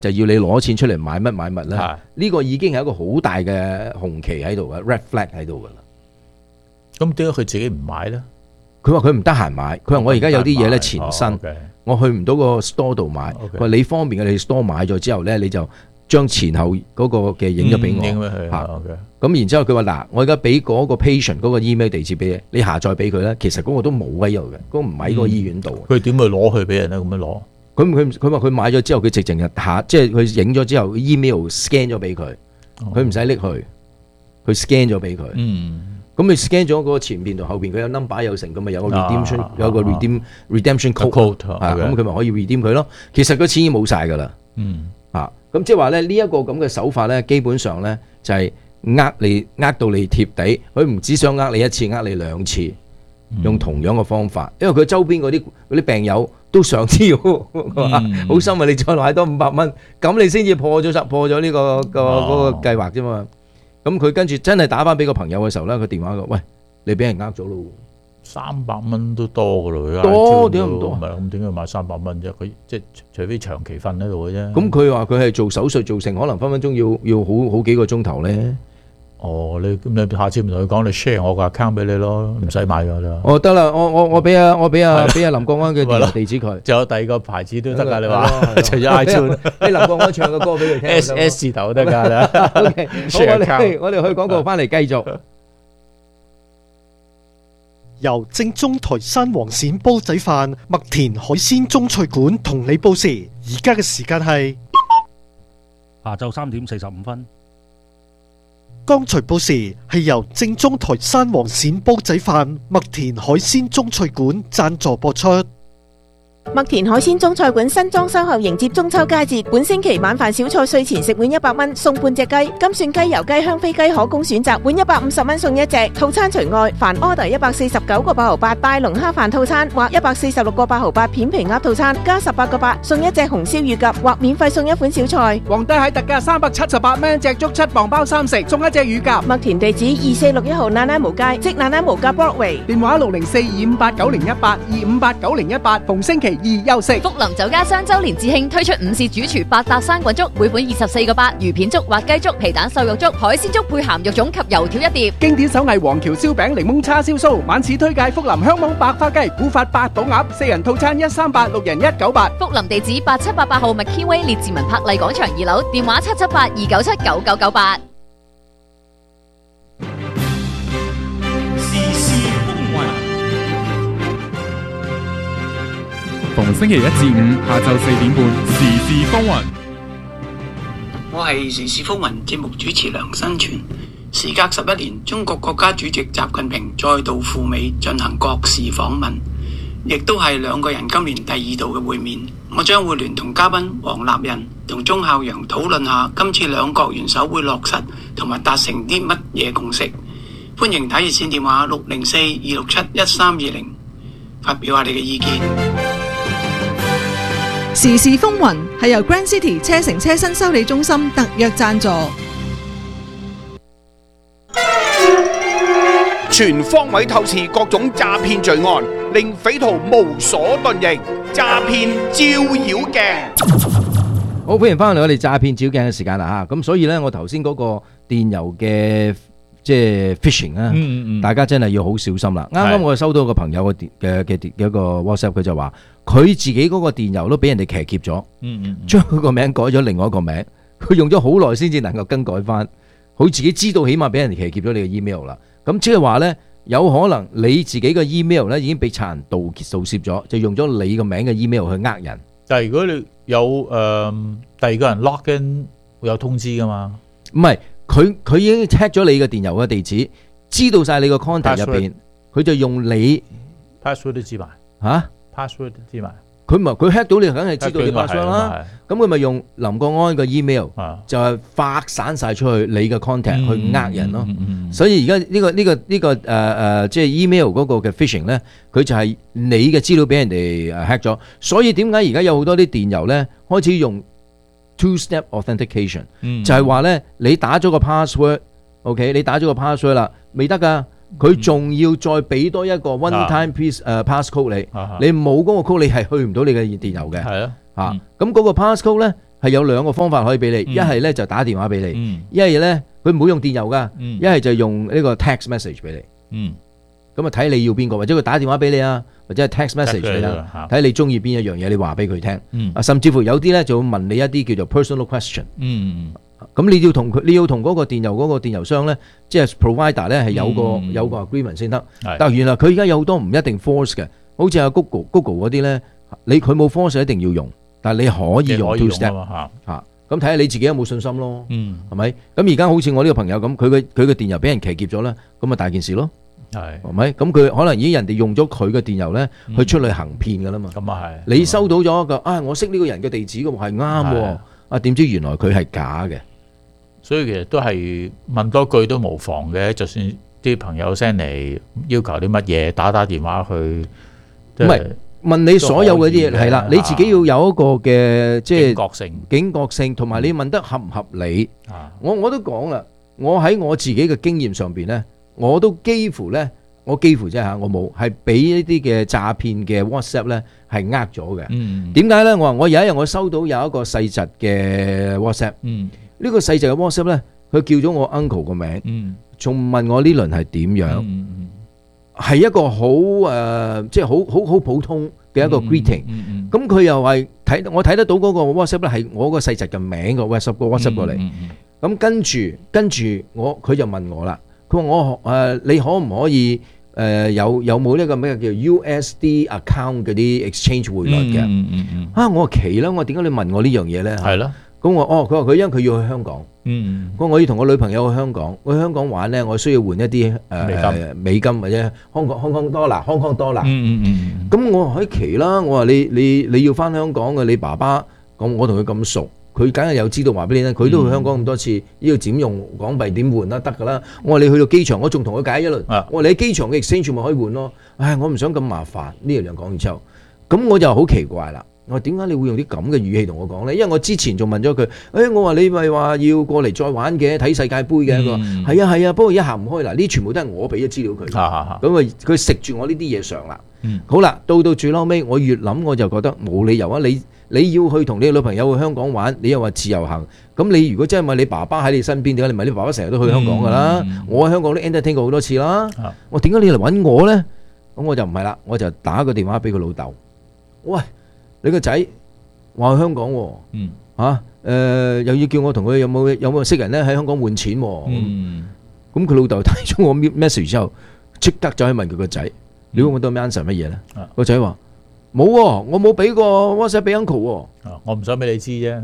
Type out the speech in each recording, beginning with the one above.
就要你攞錢出嚟買乜買物咧。呢個已經係一個好大嘅紅旗喺度嘅 red flag 喺度噶啦。 咁點解佢自己唔買咧？ 佢話佢唔得閒買，佢話我而家有啲嘢咧前身，我去唔到個 store 度買。佢話你方便嘅，你 store 買咗之後咧，你就將前後嗰個嘅影咗俾我。咁然之後佢話嗱，我而家俾嗰個 patient 嗰個 email 地址俾你，你下載俾佢咧。其實嗰個都冇喺度嘅，嗰個唔喺個醫院度。 佢點去攞去俾人咧？咁樣攞？ 佢話佢買咗之後，佢直情即係佢影咗之後 email scan 咗俾佢，佢唔使拎去，佢 scan 咗俾佢。咁你 scan 咗嗰個前邊同後邊，佢有 number 有成，咁咪有個 redemption 有個 redemption code， 咁佢咪可以 redeem 佢咯。其實個錢已經冇晒㗎啦。咁即係話咧，呢一個咁嘅手法咧，基本上咧就係呃到你貼地，佢唔只想呃你一次，呃你兩次，用同樣嘅方法，因為佢周邊嗰啲病友都想知喎，好心啊！你再買多500蚊，咁你先至破咗呢個計劃啫嘛。咁佢跟住真係打翻俾個朋友嘅時候咧，佢電話佢，喂，你俾人呃咗咯 ，300蚊都多噶咯， 多點解唔多？ 唔係咁點解買300蚊啫？佢即係除非長期瞓喺度嘅啫。 咁佢話佢係做手術做成，可能分分鐘要好幾個鐘頭咧。 你下次唔同佢講，你 share 我個 account 俾你咯，唔使買噶啦。 得啦，我俾阿林國安嘅電話地址佢。 仲有第二個牌子都得噶，你話除咗 iTunes， 俾林國安唱嘅歌俾佢聽 ，S 頭都得噶啦。 OK， 好，我哋去廣告翻嚟繼續。 由正宗台山黃鱔煲仔飯、麥田海鮮中菜館同你報時，而家嘅時間係下晝3點45分。 剛才報時係由正宗台山黃鱔煲仔飯、麥田海鮮中菜館贊助播出。 麥田海鮮中菜館新裝修後迎接中秋佳節，本星期晚飯小菜稅前食碗100蚊送半隻雞，金蒜雞、油雞、香飛雞可供選擇，碗150蚊送一隻。套餐除外，凡 order 149個8毫8大龍蝦飯套餐或146個8毫8片皮鴨套餐，加18個8送一隻紅燒乳鴿，或免費送一款小菜。 皇帝蟹特價378蚊一隻，足7磅包3食，送一隻乳鴿。 麥田地址2461號那拉無街，即那拉無街 Broadway。 電話604-258-9018 258-9018，逢星期2休息。 福林酒家雙周年致慶推出午市主廚8搭生滾粥，每本24個8，魚片粥或雞粥、皮蛋瘦肉粥、海鮮粥配鹹肉粽及油條一碟。 經典手藝黃橋燒餅、檸檬叉燒酥，晚市推介福林香芒白花雞、古法八寶鴨，4人套餐138，6人198。 福林地址8788號McKeen Way列治文柏麗廣場2樓，電話778-297-9998。 逢星期1至5下晝4點半，時事風雲。 我係時事風雲節目主持梁新全。時隔11年，中國國家主席習近平再度赴美進行國事訪問，亦都係兩個人今年第2度嘅會面。我將會聯同嘉賓黃立仁同鐘孝陽討論下今次兩國元首會落實同埋達成啲乜嘢共識。歡迎打熱線電話604-267-1320發表下你嘅意見。 時事風雲係由 Grand City 車城車新修理中心特約贊助。 全方位透視各種詐騙罪案，令匪徒無所遁形。詐騙照妖鏡。 好，歡迎翻嚟我哋詐騙照鏡嘅時間啦嚇。咁所以咧，我頭先嗰個電郵嘅即係 phishing 啊，大家真係要好小心啦。啱啱我收到個朋友嘅一個 WhatsApp， 佢就話佢自己嗰個電郵都俾人哋騎劫咗，將佢個名改咗另外一個名，佢用咗好耐先至能夠更改翻。佢自己知道起碼俾人哋騎劫咗你嘅 email 啦。咁即係話咧，有可能你自己嘅 email 咧已經俾賊人盜竊咗，就用咗你個名嘅 email 去呃人。 但係如果你有第二個人 log in 會有通知噶嘛？ 唔係。佢已經 check 咗你嘅電郵嘅地址，知道晒你個 contact 入邊，佢就用你 password 都知埋嚇 password 都知埋。 佢 hack 到你，梗係知道你 password 啦。咁佢咪用林國安嘅 email 就係發散晒出去你嘅 contact 去呃人咯。所以而家呢個即係 email 嗰個嘅 phishing 咧，佢就係你嘅資料俾人哋 hack 咗。所以點解而家有好多啲電郵咧開始用 two-step authentication，就係話咧，你打咗個 password，OK， 你打咗個 password 啦，未得噶，佢仲要再俾多一個 one-time passcode 你冇嗰個 code 你係去唔到你嘅電郵嘅。係啊，咁嗰個 passcode 咧， 係有兩個方法可以俾你，一係咧就打電話俾你，一係咧佢唔好用電郵噶，一係就用呢個 text message 俾你。咁啊睇你要邊個，或者佢打電話俾你啊，或者係 text message 俾你，睇你中意邊一樣嘢，你話俾佢聽。甚至乎有啲咧就會問你一啲叫做 personal question。咁你要同嗰個電郵商咧，即係 provider 咧係有個 agreement 先得。但係原來佢而家有好多唔一定 force 嘅，好似阿 Google 嗰啲咧，佢冇 force 一定要用，但係你可以用 two step 嚇。咁睇下你自己有冇信心咯，係咪？咁而家好似我呢個朋友咁，佢嘅電郵俾人騎劫咗咧，咁咪大件事咯。係咪？咁佢可能已經人哋用咗佢嘅電郵咧，去出去行騙噶啦嘛。咁啊係。你收到咗一個我識呢個人嘅地址嘅係啱喎，點知原來佢係假嘅。 所以其實都係問多句都無妨嘅，就算啲朋友 send 嚟要求啲乜嘢，打電話去。唔係問你所有嗰啲嘢係啦，你自己要有一個嘅即係警覺性，同埋你問得合唔合理。我都講啦，我喺我自己嘅經驗上邊咧。我幾乎啫嚇，我冇係俾呢啲嘅詐騙嘅 WhatsApp 咧係呃咗嘅。點解咧？我話我有一日我收到有一個細侄嘅 WhatsApp，呢個細侄嘅 WhatsApp 咧，佢叫咗我 uncle 個名，仲問我呢輪係點樣，係一個好即係好普通嘅一個 greeting。咁佢又係我睇得到嗰個 WhatsApp 咧係我個細侄嘅名個 WhatsApp 過嚟。咁跟住佢就問我啦。佢話我你可唔可以有冇呢個咩叫 USD account 嗰啲 exchange 匯率嘅？我話奇啦，我點解你問我呢樣嘢咧？係咯。咁我佢話佢因為佢要去香港。佢話我要同我女朋友去香港，我去香港玩咧，我需要換一啲美金或者香港多啦。咁我話奇啦，我話你要翻香港嘅，你爸爸咁我同佢咁熟。佢梗係有知道話俾你聽，佢都去香港咁多次，呢個點用港幣點換啦？得㗎啦！我話你去到機場，我仲同佢解一輪。我話你喺機場嘅 exchange 咪可以換咯。我唔想咁麻煩。呢樣講完之後，咁我就好奇怪啦。我話點解你會用啲咁嘅語氣同我講咧？因為我之前仲問咗佢，我話你咪話要過嚟再玩嘅，睇世界盃嘅。佢話係啊，不過一下唔開嗱，呢全部都係我俾咗資料佢。咁佢食住我呢啲嘢上啦。好啦，到最嬲尾，我越諗我就覺得冇理由啊！你要去同你女朋友去香港玩，你又話自由行，咁你如果真係問你爸爸喺你身邊，點解你問你爸爸成日都去香港㗎啦？我喺香港都 entertain 過好多次啦。我點解你嚟揾我咧？咁我就唔係啦，我就打個電話俾佢老豆。喂，你個仔話去香港喎，又要叫我同佢有冇識人咧喺香港換錢喎。咁佢老豆睇咗我 message 之後，即刻走去問佢個仔。你估我對 answer 乜嘢咧？個仔話冇喎，我冇俾過 WhatsApp 俾 uncle 喎。 我唔想俾你知啫，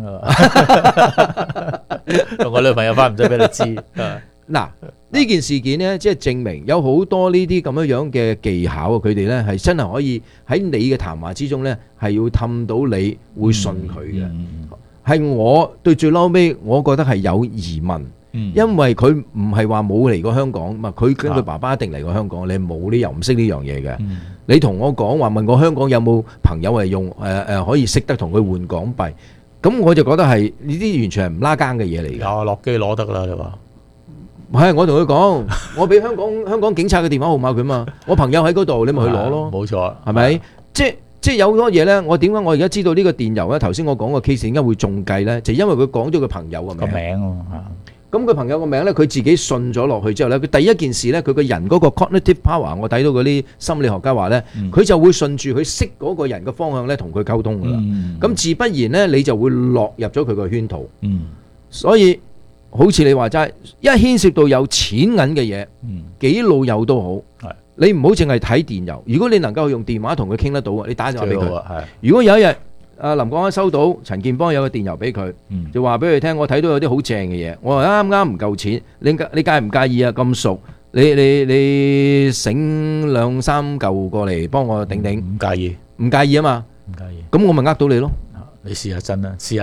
同我女朋友翻唔使俾你知。 嗱，呢件事件咧，即係證明有好多呢啲咁樣嘅技巧，佢哋咧係真係可以喺你嘅談話之中咧，係要氹到你會信佢嘅。係我對最嬲尾，我覺得係有疑問。因為佢唔係話冇嚟過香港嘛，佢跟佢爸爸一定嚟過香港，你冇理由唔識呢樣嘢嘅。你同我講話問我香港有冇朋友係用可以識得同佢換港幣，咁我就覺得係呢啲完全係唔拉更嘅嘢嚟嘅。 落機攞得啦，你話？ 係我同佢講，我俾香港警察嘅電話號碼佢嘛，我朋友喺嗰度，你咪去攞咯。冇錯，係咪？即係有好多嘢咧，我點解我而家知道呢個電郵咧？頭先我講個 case 點解會中計咧？就因為佢講咗佢朋友個名。咁佢朋友個名咧，佢自己信咗落去之後咧，佢第一件事咧，佢個人嗰個 cognitive power，我睇到嗰啲心理學家話咧，佢就會順住佢識嗰個人嘅方向咧，同佢溝通噶啦。咁自不然咧，你就會落入咗佢個圈套。所以好似你話齋，一牽涉到有錢銀嘅嘢，幾老友都好，你唔好淨係睇電郵。如果你能夠用電話同佢傾得到啊，你打電話俾佢。如果有一日，林國安收到陳健邦有個電郵俾佢，就話俾佢聽，我睇到有啲好正嘅嘢，我話啱唔夠錢，你介唔介意啊？咁熟，你醒兩三嚿過嚟幫我頂頂。唔介意，唔介意啊嘛，唔介意。咁我咪呃到你咯。 你試下真啦，試下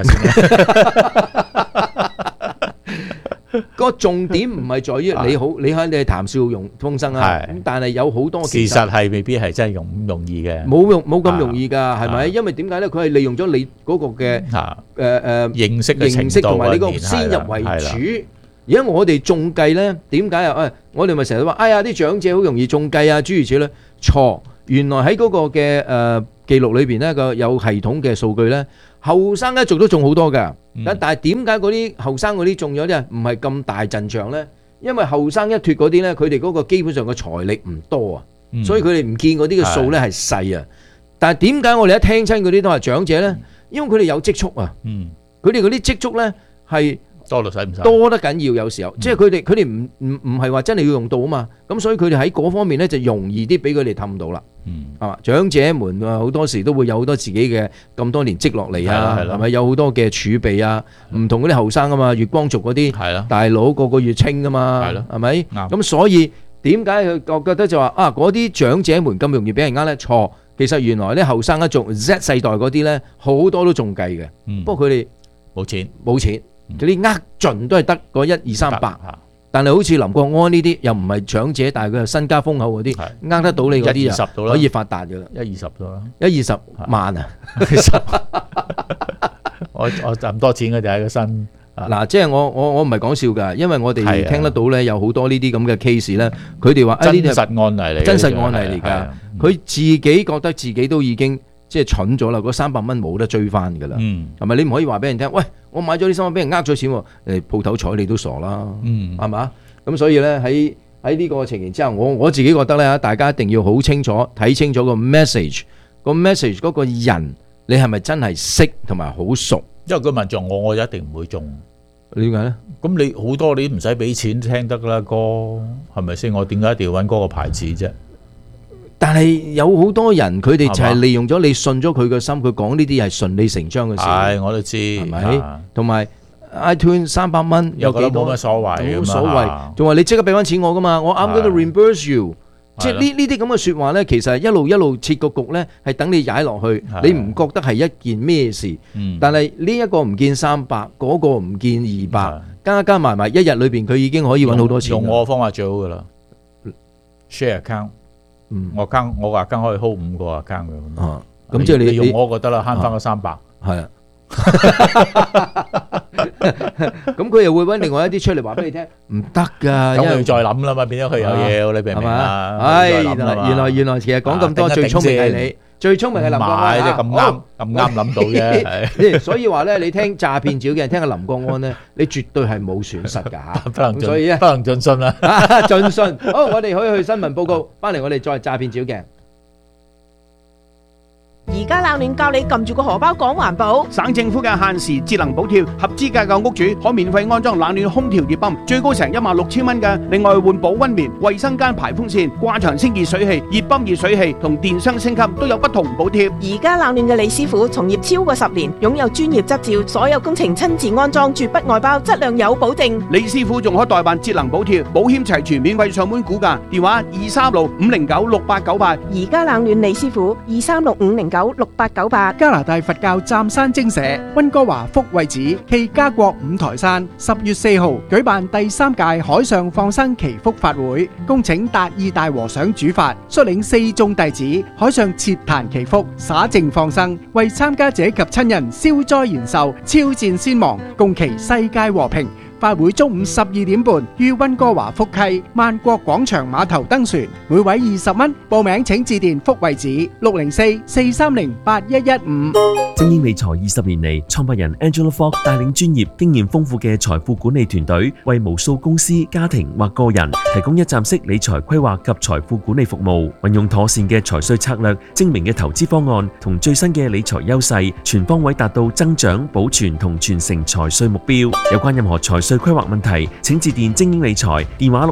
先。 個重點唔係在於你好，你喺你係談笑風生啊。咁但係有好多事實係未必係真係咁容易嘅， 冇咁容易㗎，係咪？因為點解咧？佢係利用咗你嗰個嘅認識同埋你個先入為主。而家我哋中計咧，點解啊？我哋咪成日話，哎呀啲長者好容易中計啊，諸如此類。錯，原來喺嗰個嘅記錄裏邊咧個有系統嘅數據咧，後生一族都中好多㗎。但係點解嗰啲後生嗰啲中咗咧唔係咁大陣仗咧？因為後生一脱嗰啲咧，佢哋嗰個基本上嘅財力唔多啊，所以佢哋唔見嗰啲嘅數咧係細啊。但係點解我哋一聽親嗰啲都係長者咧？因為佢哋有積蓄啊。佢哋嗰啲積蓄咧係多到使唔使？ 多得緊要，有時候即係佢哋唔係話真係要用到啊嘛。咁所以佢哋喺嗰方面咧就容易啲俾佢哋氹到啦。係嘛？長者們好多時都會有好多自己嘅咁多年積落嚟啊，係咪有好多嘅儲備啊？唔同嗰啲後生啊嘛，月光族嗰啲大佬個個月清噶嘛，係咪？咁所以點解佢覺得就話啊嗰啲長者們咁容易俾人呃咧？錯，其實原來咧後生一族 Z 世代嗰啲咧好多都中計嘅，不過佢哋冇錢， 嗰啲呃盡都係得嗰1、2、3百。但係好似林國安呢啲又唔係長者，但係佢又身家豐厚嗰啲，呃得到你嗰啲就可以發達㗎啦 ，1、20到啦 ，1、20萬啊！ 我咁多錢嘅就喺個身。 嗱，即係我唔係講笑㗎，因為我哋聽得到咧，有好多呢啲咁嘅 case 咧，佢哋話真實案例嚟， 真實案例嚟㗎。佢自己覺得自己都已經即係蠢咗啦，嗰300蚊冇得追翻㗎啦，係咪？你唔可以話俾人聽，喂，我買咗啲衫俾人呃咗錢喎，鋪頭睬你都傻啦，係嘛？咁所以咧喺呢個情形之下，我自己覺得咧，大家一定要好清楚睇清楚個 message 嗰個人，你係咪真係識同埋好熟？ 因為佢問中我一定唔會中。 點解咧？ 咁你好多你唔使俾錢聽得啦，歌係咪先？我點解一定要揾嗰個牌子啫？ 但係有好多人佢哋就係利用咗你信咗佢嘅心，佢講呢啲係順理成章嘅事。 係，我都知， 係咪？同埋 iTunes 300蚊有幾多？ 冇乜所謂， 冇所謂。仲話你即刻俾翻錢我噶嘛？我啱嗰度 reimburse you。即係呢啲咁嘅説話咧，其實一路設個局咧，係等你踩落去，你唔覺得係一件咩事？但係呢一個唔見300，嗰個唔見200，加埋一日裏邊佢已經可以揾好多錢。 用我嘅方法最好噶啦 ，share account。我個 account 可以 hold 5個 account 嘅。咁即係你用我覺得啦，慳翻個300。 係啊。咁佢又會揾另外一啲出嚟話俾你聽，唔得㗎， 咁佢再諗啦嘛，變咗佢有嘢，你明唔明啊？ 唉，原來其實講咁多最聰明係你，最聰明係林國安啊！ 咁啱諗到啫。 所以話咧，你聽詐騙照嘅人聽下林國安咧，你絕對係冇損失㗎嚇。所以不能盡信啦。 盡信。好，我哋可以去新聞報告，翻嚟我哋再詐騙照嘅。 而家冷暖教你撳住個荷包講環保。 省政府嘅限時節能補貼，合資格嘅屋主可免費安裝冷暖空調熱泵，最高成16,000蚊嘅。另外換保溫棉、衛生間排風扇、掛牆清熱水器、熱泵熱水器同電箱升級都有不同補貼。 而家冷暖嘅李師傅從業超過10年，擁有專業執照，所有工程親自安裝，絕不外包，質量有保證。 李師傅仲可代辦節能補貼，保險齊全，免費上門估價，電話236-509-6898。 而家冷暖李師傅236-509-6898。 加拿大佛教湛山精舍溫哥華福慧寺暨加國五台山10月4號舉辦第3屆海上放生祈福法會，恭請達義大和尚主法，率領4眾弟子海上設壇祈福，灑淨放生，為參加者及親人消災延壽、超戰先亡，共祈世界和平。法會中午12點半於溫哥華福溪萬國廣場碼頭登船，每位20蚊。報名請致電福慧寺604-430-8115。 精英理財20年嚟，創辦人 Angela Fogg 帶領專業經驗豐富嘅財富管理團隊，為無數公司、家庭或個人提供一站式理財規劃及財富管理服務。運用妥善嘅財稅策略、精明嘅投資方案同最新嘅理財優勢，全方位達到增長、保存同傳承財稅目標。有關任何財稅規劃問題，請致電精英理財，電話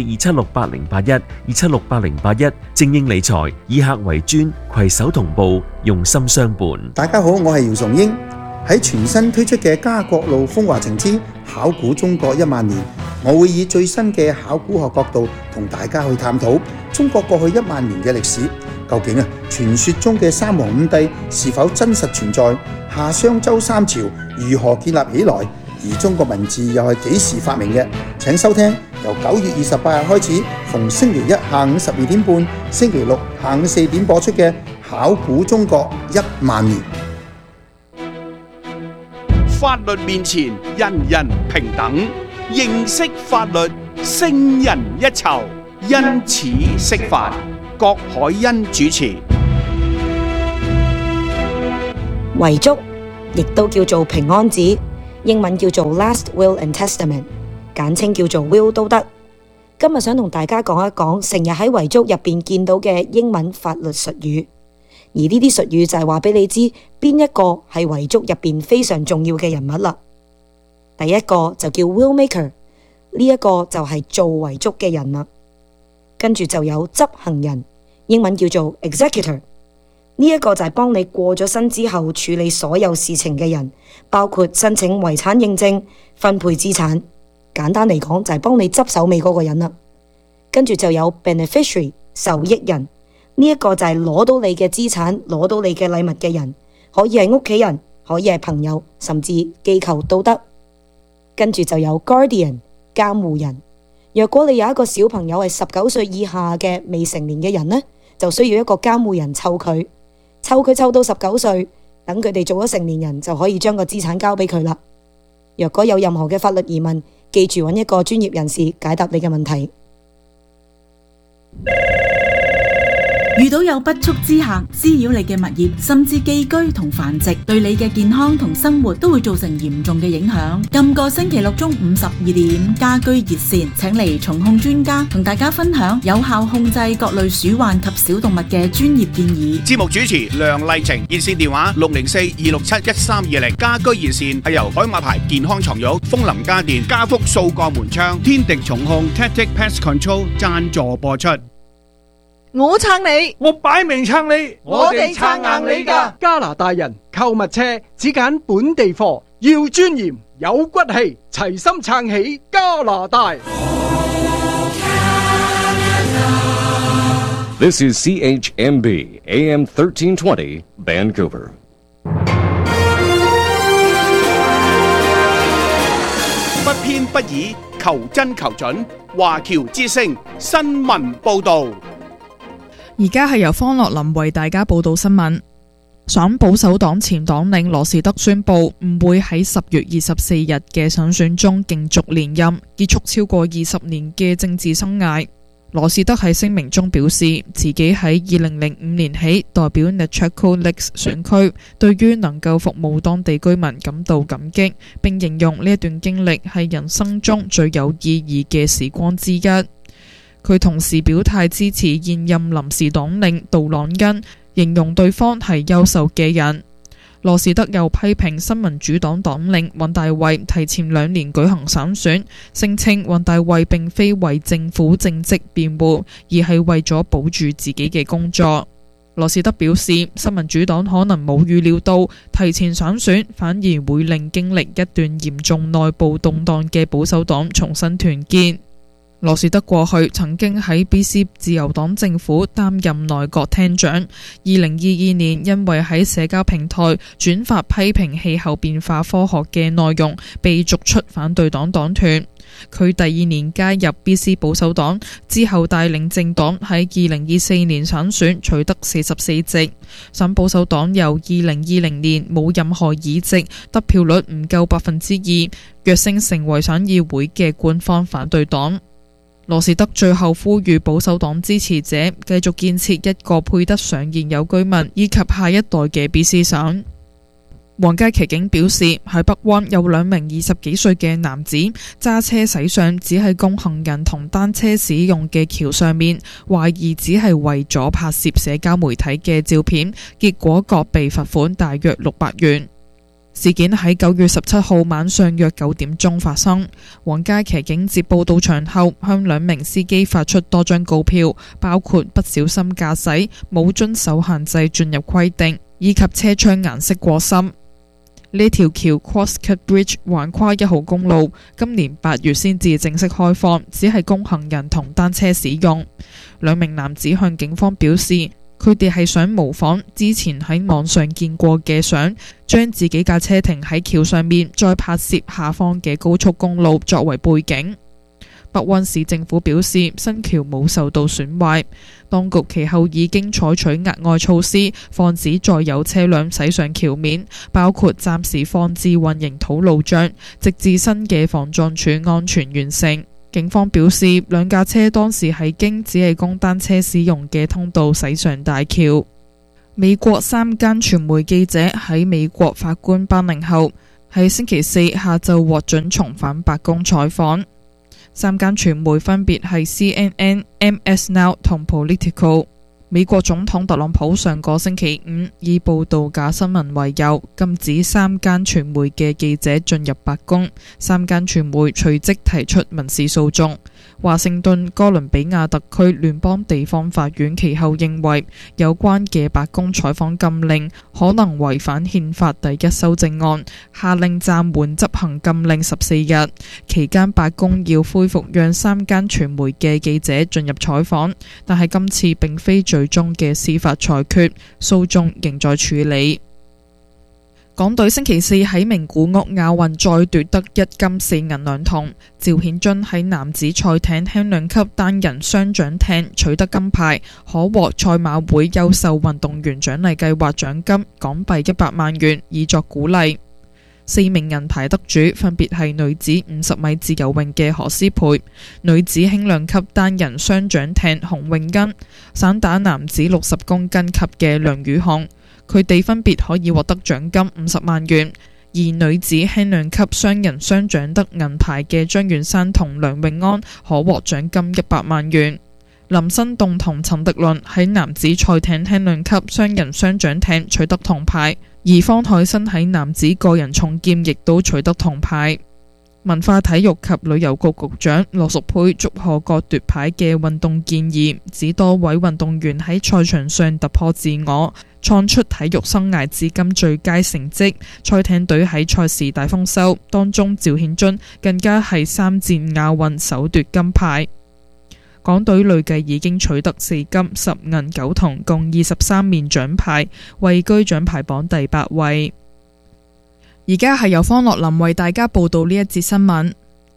604-276-8081，276-8081。精英理財以客為尊，攜手同步，用心相伴。 大家好，我係姚崇英。喺全新推出嘅家國路風華情之考古中國1萬年，我會以最新嘅考古學角度同大家去探討中國過去1萬年嘅歷史。究竟傳說中嘅三皇五帝是否真實存在？夏商周三朝如何建立起來？而中國文字又係幾時發明嘅？請收聽由9月28日開始，逢星期一下午12點半、星期六下午4點播出嘅《考古中國1萬年》。 法律面前人人平等，認識法律勝人一籌。因此釋法，郭海恩主持。 遺囑亦都叫做平安紙，英文叫做 Last Will and Testament， 簡稱叫做 Will 都得。今日想同大家講一講成日喺遺囑入邊見到嘅英文法律術語，而呢啲術語就係話俾你知邊一個係遺囑入邊非常重要嘅人物啦。第一個就叫 Will Maker， 呢一個就係做遺囑嘅人啦。跟住就有執行人，英文叫做 Executor， 呢一個就係幫你過咗身之後處理所有事情嘅人，包括申請遺產認證、分配資產。簡單嚟講就係幫你執手尾嗰個人啦。跟住就有 Beneficiary， 受益人，呢一個就係攞到你嘅資產、攞到你嘅禮物嘅人，可以係屋企人，可以係朋友，甚至機構都得。跟住就有 Guardian， 監護人。若果你有一個小朋友係19歲以下嘅未成年嘅人呢，就需要一個監護人湊佢湊到19歲，等佢哋做咗成年人就可以將個資產交俾佢啦。若果有任何嘅法律疑問，記住揾一個專業人士解答你嘅問題。 遇到有不速之客滋擾你嘅物業，甚至寄居同繁殖，對你嘅健康同生活都會造成嚴重嘅影響。今個星期六中午12點，家居熱線請嚟蟲控專家同大家分享有效控制各類鼠患及小動物嘅專業建議。 節目主持梁麗晴，熱線電話604-267-1320。家居熱線係由海馬牌健康床褥、楓林家電、家福掃鋼門窗、天敵蟲控 Tactic Pest Control 贊助播出。 我撐你， 我擺明撐你， 我哋撐硬你㗎。 加拿大人購物車只揀本地貨，要尊嚴有骨氣，齊心撐起加拿大。 This is CHMB AM 1320 Vancouver。 不偏不倚，求真求準。華僑之聲新聞報導。 而家係由方樂林為大家報道新聞。省保守黨前黨領羅士德宣布唔會喺10月24日嘅省選中競逐連任，結束超過20年嘅政治生涯。羅士德喺聲明中表示，自己喺2005年起代表 Nechako Lakes 選區，對於能夠服務當地居民感到感激，並形容呢一段經歷係人生中最有意義嘅時光之一。佢同時表態支持現任臨時黨領杜朗恩，形容對方係優秀嘅人。羅士德又批評新民主黨黨領尹大衛提前2年舉行省選，聲稱尹大衛並非為政府政績辯護，而係為咗保住自己嘅工作。羅士德表示，新民主黨可能冇預料到提前省選反而會令經歷一段嚴重內部動盪嘅保守黨重新團結。羅士德過去曾經喺 BC 自由黨政府擔任內閣廳長，2022年因為喺社交平台轉發批評氣候變化科學嘅內容，被逐出反對黨黨團。佢第2年加入 BC 保守黨之後，帶領政黨喺2024年省選取得44席。省保守黨由2020年冇任何議席，得票率唔夠2%，躍升成為省議會嘅官方反對黨。羅士德最後呼籲保守黨支持者繼續建設一個配得上現有居民以及下一代嘅 BC 省。皇家騎警表示，喺北灣有2名20幾歲嘅男子揸車駛上只係供行人同單車使用嘅橋上面，懷疑只係為咗拍攝社交媒體嘅照片，結果各被罰款大約600元。事件喺9月17號晚上約9點鐘發生。皇家騎警接報到場後，向2名司機發出多張告票，包括不小心駕駛、冇遵守限制進入規定，以及車窗顏色過深。呢條橋 Crosscut Bridge 橫跨1號公路，今年8月先至正式開放，只係供行人同單車使用。2名男子向警方表示，佢哋係想模仿之前喺網上見過嘅相，將自己架車停喺橋上面，再拍攝下方嘅高速公路作為背景。北溫市政府表示，新橋冇受到損壞，當局其後已經採取額外措施，防止再有車輛駛上橋面，包括暫時放置混凝土路障，直至新嘅防撞柱安全完成。警方表示，2架車當時係經只係供單車使用嘅通道駛上大橋。 美國3間傳媒記者喺美國法官頒令後，喺星期四下晝獲准重返白宮採訪。3間傳媒分別係 CNN、MS Now 同 Politico。美國總統特朗普上個星期五以報道假新聞為由，禁止3間傳媒嘅記者進入白宮。3間傳媒隨即提出民事訴訟。華盛頓哥倫比亞特區聯邦地方法院其後認為，有關嘅白宮採訪禁令可能違反憲法第1修正案，下令暫緩執行禁令14日。期間白宮要恢復讓3間傳媒嘅記者進入採訪，但係今次並非最終嘅司法裁決，訴訟仍在處理。港隊星期四喺名古屋亞運再奪得1金4銀2銅，趙顯津喺男子賽艇輕量級單人雙槳艇取得金牌，可獲賽馬會優秀運動員獎勵計劃獎金港幣100萬元，以作鼓勵。4名銀牌得主分別係女子50米自由泳嘅何詩蓓、女子輕量級單人雙槳艇洪詠欣、散打男子60公斤級嘅梁宇航。佢哋分別可以獲得獎金50萬元，而女子輕量級雙人雙槳得銀牌嘅張遠山同梁永安可獲獎金100萬元。林新棟同陳迪倫喺男子賽艇輕量級雙人雙槳艇取得銅牌，而方海新喺男子個人重劍亦都取得銅牌。文化體育及旅遊局局長羅淑佩祝賀各奪牌嘅運動建議，指多位運動員喺賽場上突破自我，創出體育生涯至今最佳成績。賽艇隊喺賽事大豐收，當中趙顯津更加係3戰亞運首奪金牌。港隊累計已經取得4金10銀9銅，共23面獎牌，位居獎牌榜第8位。而家係由方樂林為大家報道呢一節新聞。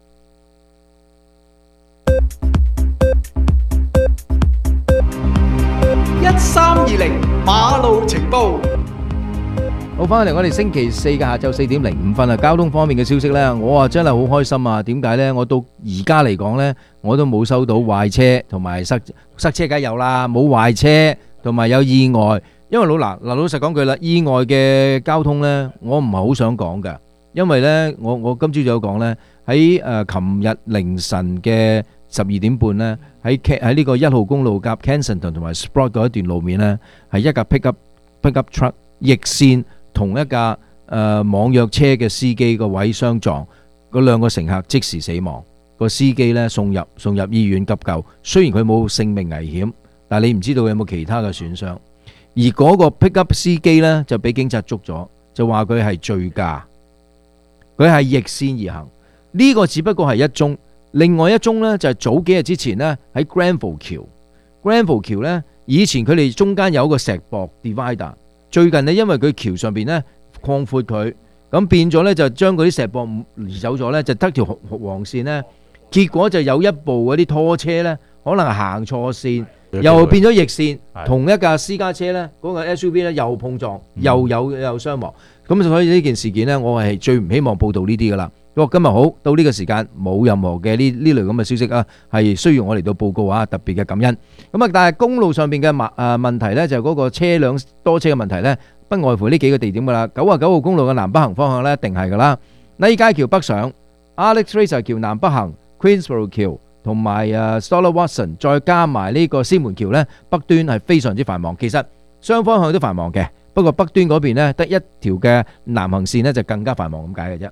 1320馬路情報。 好，翻嚟我哋星期四嘅下晝4點05分啊！交通方面嘅消息呢，我啊真係好開心啊！點解呢？我到而家嚟講呢，我都冇收到壞車同埋塞車，梗係有啦，冇壞車同埋有意外。因為老實講句啦，意外嘅交通呢，我唔係好想講㗎，因為呢，我今朝早有講呢，喺琴日凌晨嘅12點半呢，喺呢個1號公路夾 Kensington 同埋 Sprott 嗰一段路面呢，係一架 pickup truck 逆線同一架網約車嘅司機個位相撞，嗰兩個乘客即時死亡，個司機呢送入醫院急救，雖然佢冇性命危險，但係你唔知道有冇其他嘅損傷。而嗰個 pickup 司機呢，就俾警察捉咗，就話佢係醉駕，佢係逆線而行。呢個只不過係一宗，另外一宗呢，就係早幾日之前呢，喺 Granville 橋呢，以前佢哋中間有一個石壆 divider， 最近呢，因為佢橋上邊呢擴闊佢，咁變咗呢，就將嗰啲石壆移走咗呢，就得條黃線呢，結果就有一部嗰啲拖車呢，可能行錯線。又變咗逆線，同一架私家車呢，嗰個 SUV 呢又碰撞，又有傷亡。咁所以呢件事件呢，我係最唔希望報道呢啲噶啦。不過今日好到呢個時間，冇任何嘅呢類咁嘅消息啊，係需要我嚟到報告啊，特別嘅感恩。咁啊，但係公路上邊嘅問題呢，就嗰個車輛多車嘅問題呢，不外乎呢幾個地點噶啦。99號公路嘅南北行方向呢，一定係噶啦。禮街橋北上 ，Alex Fraser 橋南北行 ，Queensborough 橋。同埋Stoller Watson， 再加埋呢個獅門橋呢，北端係非常之繁忙。其實雙方向都繁忙嘅，不過北端嗰邊呢，得一條嘅南行線呢，就更加繁忙咁解嘅啫。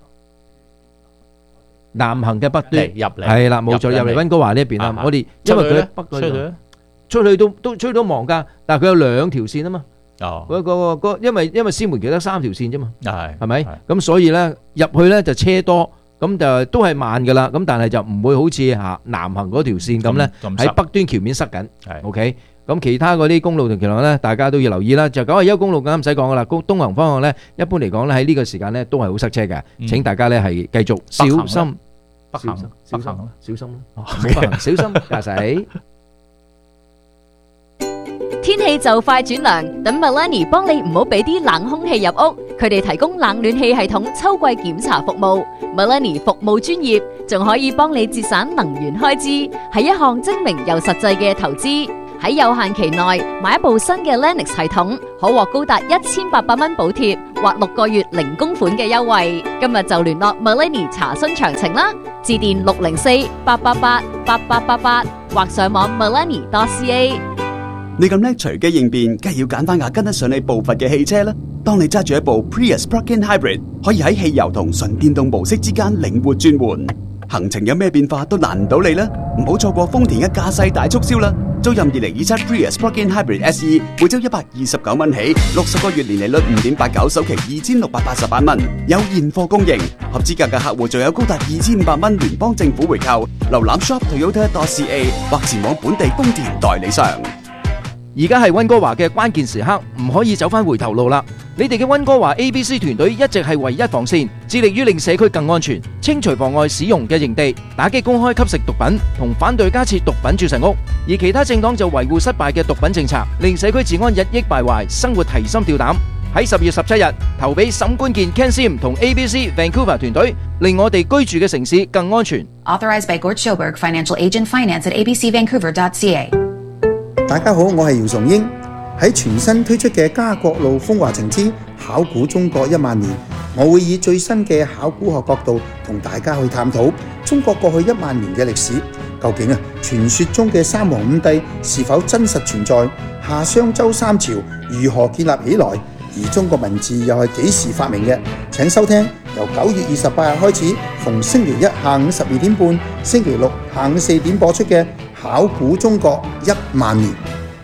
南行嘅北端入嚟係啦，冇錯，入嚟溫哥華呢一邊啦。我哋因為佢北出去都吹到忙㗎，但係佢有2條線啊嘛。哦，因為獅門橋得3條線啫嘛，係咪？咁所以呢，入去呢就車多。咁就都係慢噶啦，咁但係就唔會好似南行嗰條線咁呢，喺北端橋面塞緊。OK，咁其他嗰啲公路同橋路呢，大家都要留意啦。就91公路更加唔使講噶啦，東行方向呢，一般嚟講呢，喺呢個時間呢都係好塞車嘅。請大家呢係繼續小心，小心，小心駕駛。 天氣就快轉涼，等 Melanie 幫你唔好俾啲冷空氣入屋。佢哋提供冷暖氣系統秋季檢查服務。Melanie 服務專業，仲可以幫你節省能源開支，係一項精明又實際嘅投資。 喺有限期內買一部新嘅 Lennox 系統，可獲高達1800蚊補貼或6個月零供款嘅優惠。今日就聯絡 Melanie 查詢詳情啦，致電604-888-8888或上網 melanie.ca。 你咁叻隨機應變，梗係要揀翻架跟得上你步伐嘅汽車啦。當你揸住一部 Prius Plug-in Hybrid， 可以喺汽油同純電動模式之間靈活轉換，行程有咩變化都難唔到你啦。唔好錯過豐田嘅駕駛大促銷啦！租任2027 Prius Plug-in Hybrid SE， 每周129蚊起，60個月年利率 5.89， 首期2688蚊，有現貨供應。合資格嘅客戶就有高達2500蚊聯邦政府回扣。瀏覽 shop.toyota.ca 或前往本地豐田代理商。 而家係溫哥華嘅關鍵時刻，唔可以走返回頭路啦！你哋嘅溫哥華 ABC 團隊一直係唯一防線，致力於令社區更安全，清除妨礙使用嘅營地，打擊公開吸食毒品，同反對加設毒品注射屋。而其他政黨就維護失敗嘅毒品政策，令社區治安日益敗壞，生活提心吊膽。喺10月17日投俾沈冠健 Ken Sim 同 ABC Vancouver 團隊，令我哋居住嘅城市更安全。 Authorized by Gord Schoberg, Financial Agent Finance at abcvancouver.ca。 大家好，我係姚崇英。喺全新推出嘅家國路風華情之考古中國1萬年，我會以最新嘅考古學角度同大家去探討中國過去1萬年嘅歷史。究竟傳說中嘅三皇五帝是否真實存在？夏商周三朝如何建立起來？而中國文字又係幾時發明嘅？請收聽由9月28日開始，逢星期一下午12點半、星期六下午4點播出嘅考古中國1萬年。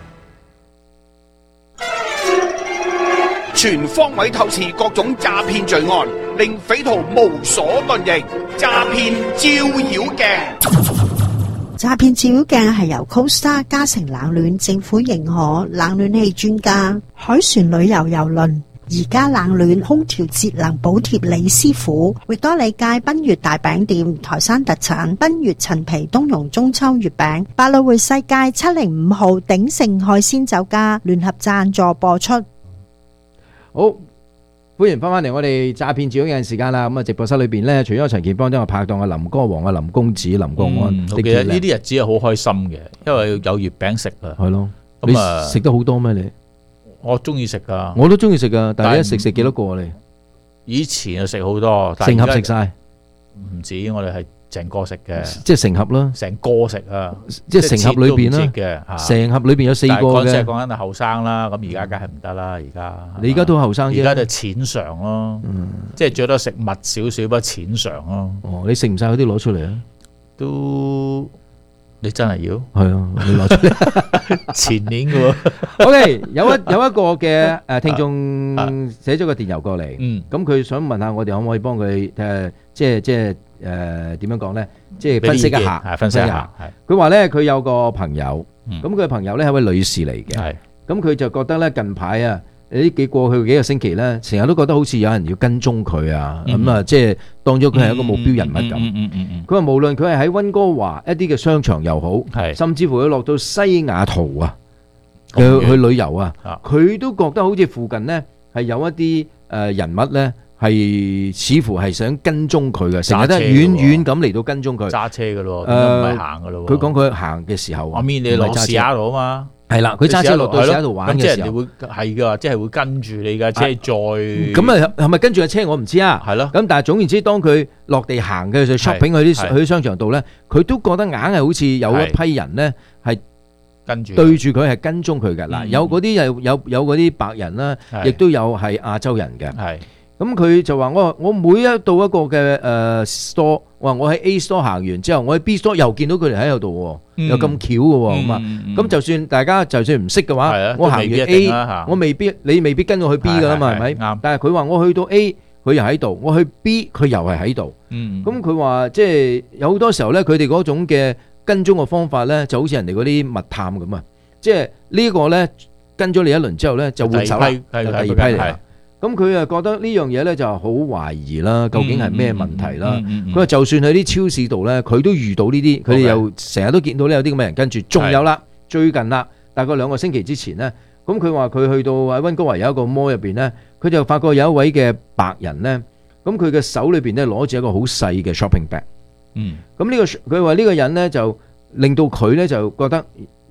全方位透視各種詐騙罪案，令匪徒無所遁形。詐騙照妖鏡。 詐騙照妖鏡係由 Costa 嘉誠冷暖政府認可冷暖氣專家海船旅遊郵輪而家冷暖空調節能補貼李師傅，域多利街賓悅大餅店台山特產賓悅陳皮冬蓉中秋月餅，百老匯世界705號鼎盛海鮮酒家聯合贊助播出。 好，歡迎翻嚟我哋詐騙照妖鏡時間啦。咁直播室裏邊呢，除咗陳健邦，都有拍檔嘅林歌王、林公子、林國安。 我記得呢啲日子係好開心嘅，因為有月餅食啊。 係咯，你食得好多咩？你我中意食噶， 我都中意食噶。但係一食幾多個你？ 以前就食好多， 成盒食晒， 唔止，我哋係成個食嘅， 即係成盒啦， 成個食啊， 即係成盒裏邊啦，成盒裏邊有4個嘅。 嗰陣講緊係後生啦，咁而家梗係唔得啦，而家你而家都後生啫， 而家就淺嘗咯，即係最多食密少少，不過淺嘗咯。 哦，你食唔晒嗰啲攞出嚟啊？ 都你真係要？ 係啊，你攞出嚟。 前年嘅喎。 OK，有一個嘅聽眾寫咗個電郵過嚟，咁佢想問下我哋可唔可以幫佢即係點樣講咧？即係分析一下， 分析一下。 佢話咧，佢有個朋友，咁佢嘅朋友咧係一位女士嚟嘅，咁佢就覺得咧近排啊，過去幾個星期咧，成日都覺得好似有人要跟蹤佢啊，咁啊，即係當咗佢係一個目標人物咁。佢話無論佢係喺溫哥華一啲嘅商場又好，甚至乎佢落到西雅圖啊，去旅遊啊，佢都覺得好似附近呢係有一啲人物咧。係似乎係想跟蹤佢嘅，成日都係遠遠咁嚟到跟蹤佢。揸車嘅咯，唔係行嘅咯。 佢講佢行嘅時候， 我面你落試下度啊嘛。 係啦，佢揸車落到試下度玩嘅時候， 咁即係人哋會係㗎，即係會跟住你架車再。 咁啊，係咪跟住架車我唔知啊。係咯。咁但係總言之，當佢落地行嘅就 shopping 去啲商場度咧，佢都覺得硬係好似有一批人咧係跟住對住佢係跟蹤佢嘅。嗱，有嗰啲有嗰啲白人啦，亦都有係亞洲人嘅。係。咁佢就話我每一到一個嘅store，我喺 A store 行完之後，我喺 B store 又見到佢哋喺度喎，又咁巧嘅喎，咁啊，咁就算大家就算唔識嘅話，我行完 A，我你未必跟我去 B 噶啦嘛，係咪？啱。但係佢話我去到 A，佢又喺度；我去 B，佢又係喺度。咁佢話即係有好多時候咧，佢哋嗰種嘅跟蹤嘅方法咧，就好似人哋嗰啲密探咁啊！即係呢個咧跟咗你一輪之後咧，就換手啦，第二批嚟啦。咁佢啊覺得呢樣嘢咧就好懷疑啦，究竟係咩問題啦？佢話就算喺啲超市度咧，佢都遇到呢啲，佢哋又成日都見到呢有啲咁嘅人跟住。仲有啦，最近啦，大概2個星期之前咧，咁佢話佢去到喺溫哥華有一個 mall 入邊咧，佢就發覺有一位嘅白人咧，咁佢嘅手裏邊咧攞住一個好細嘅 shopping bag。咁呢個佢話呢個人咧就令到佢咧就覺得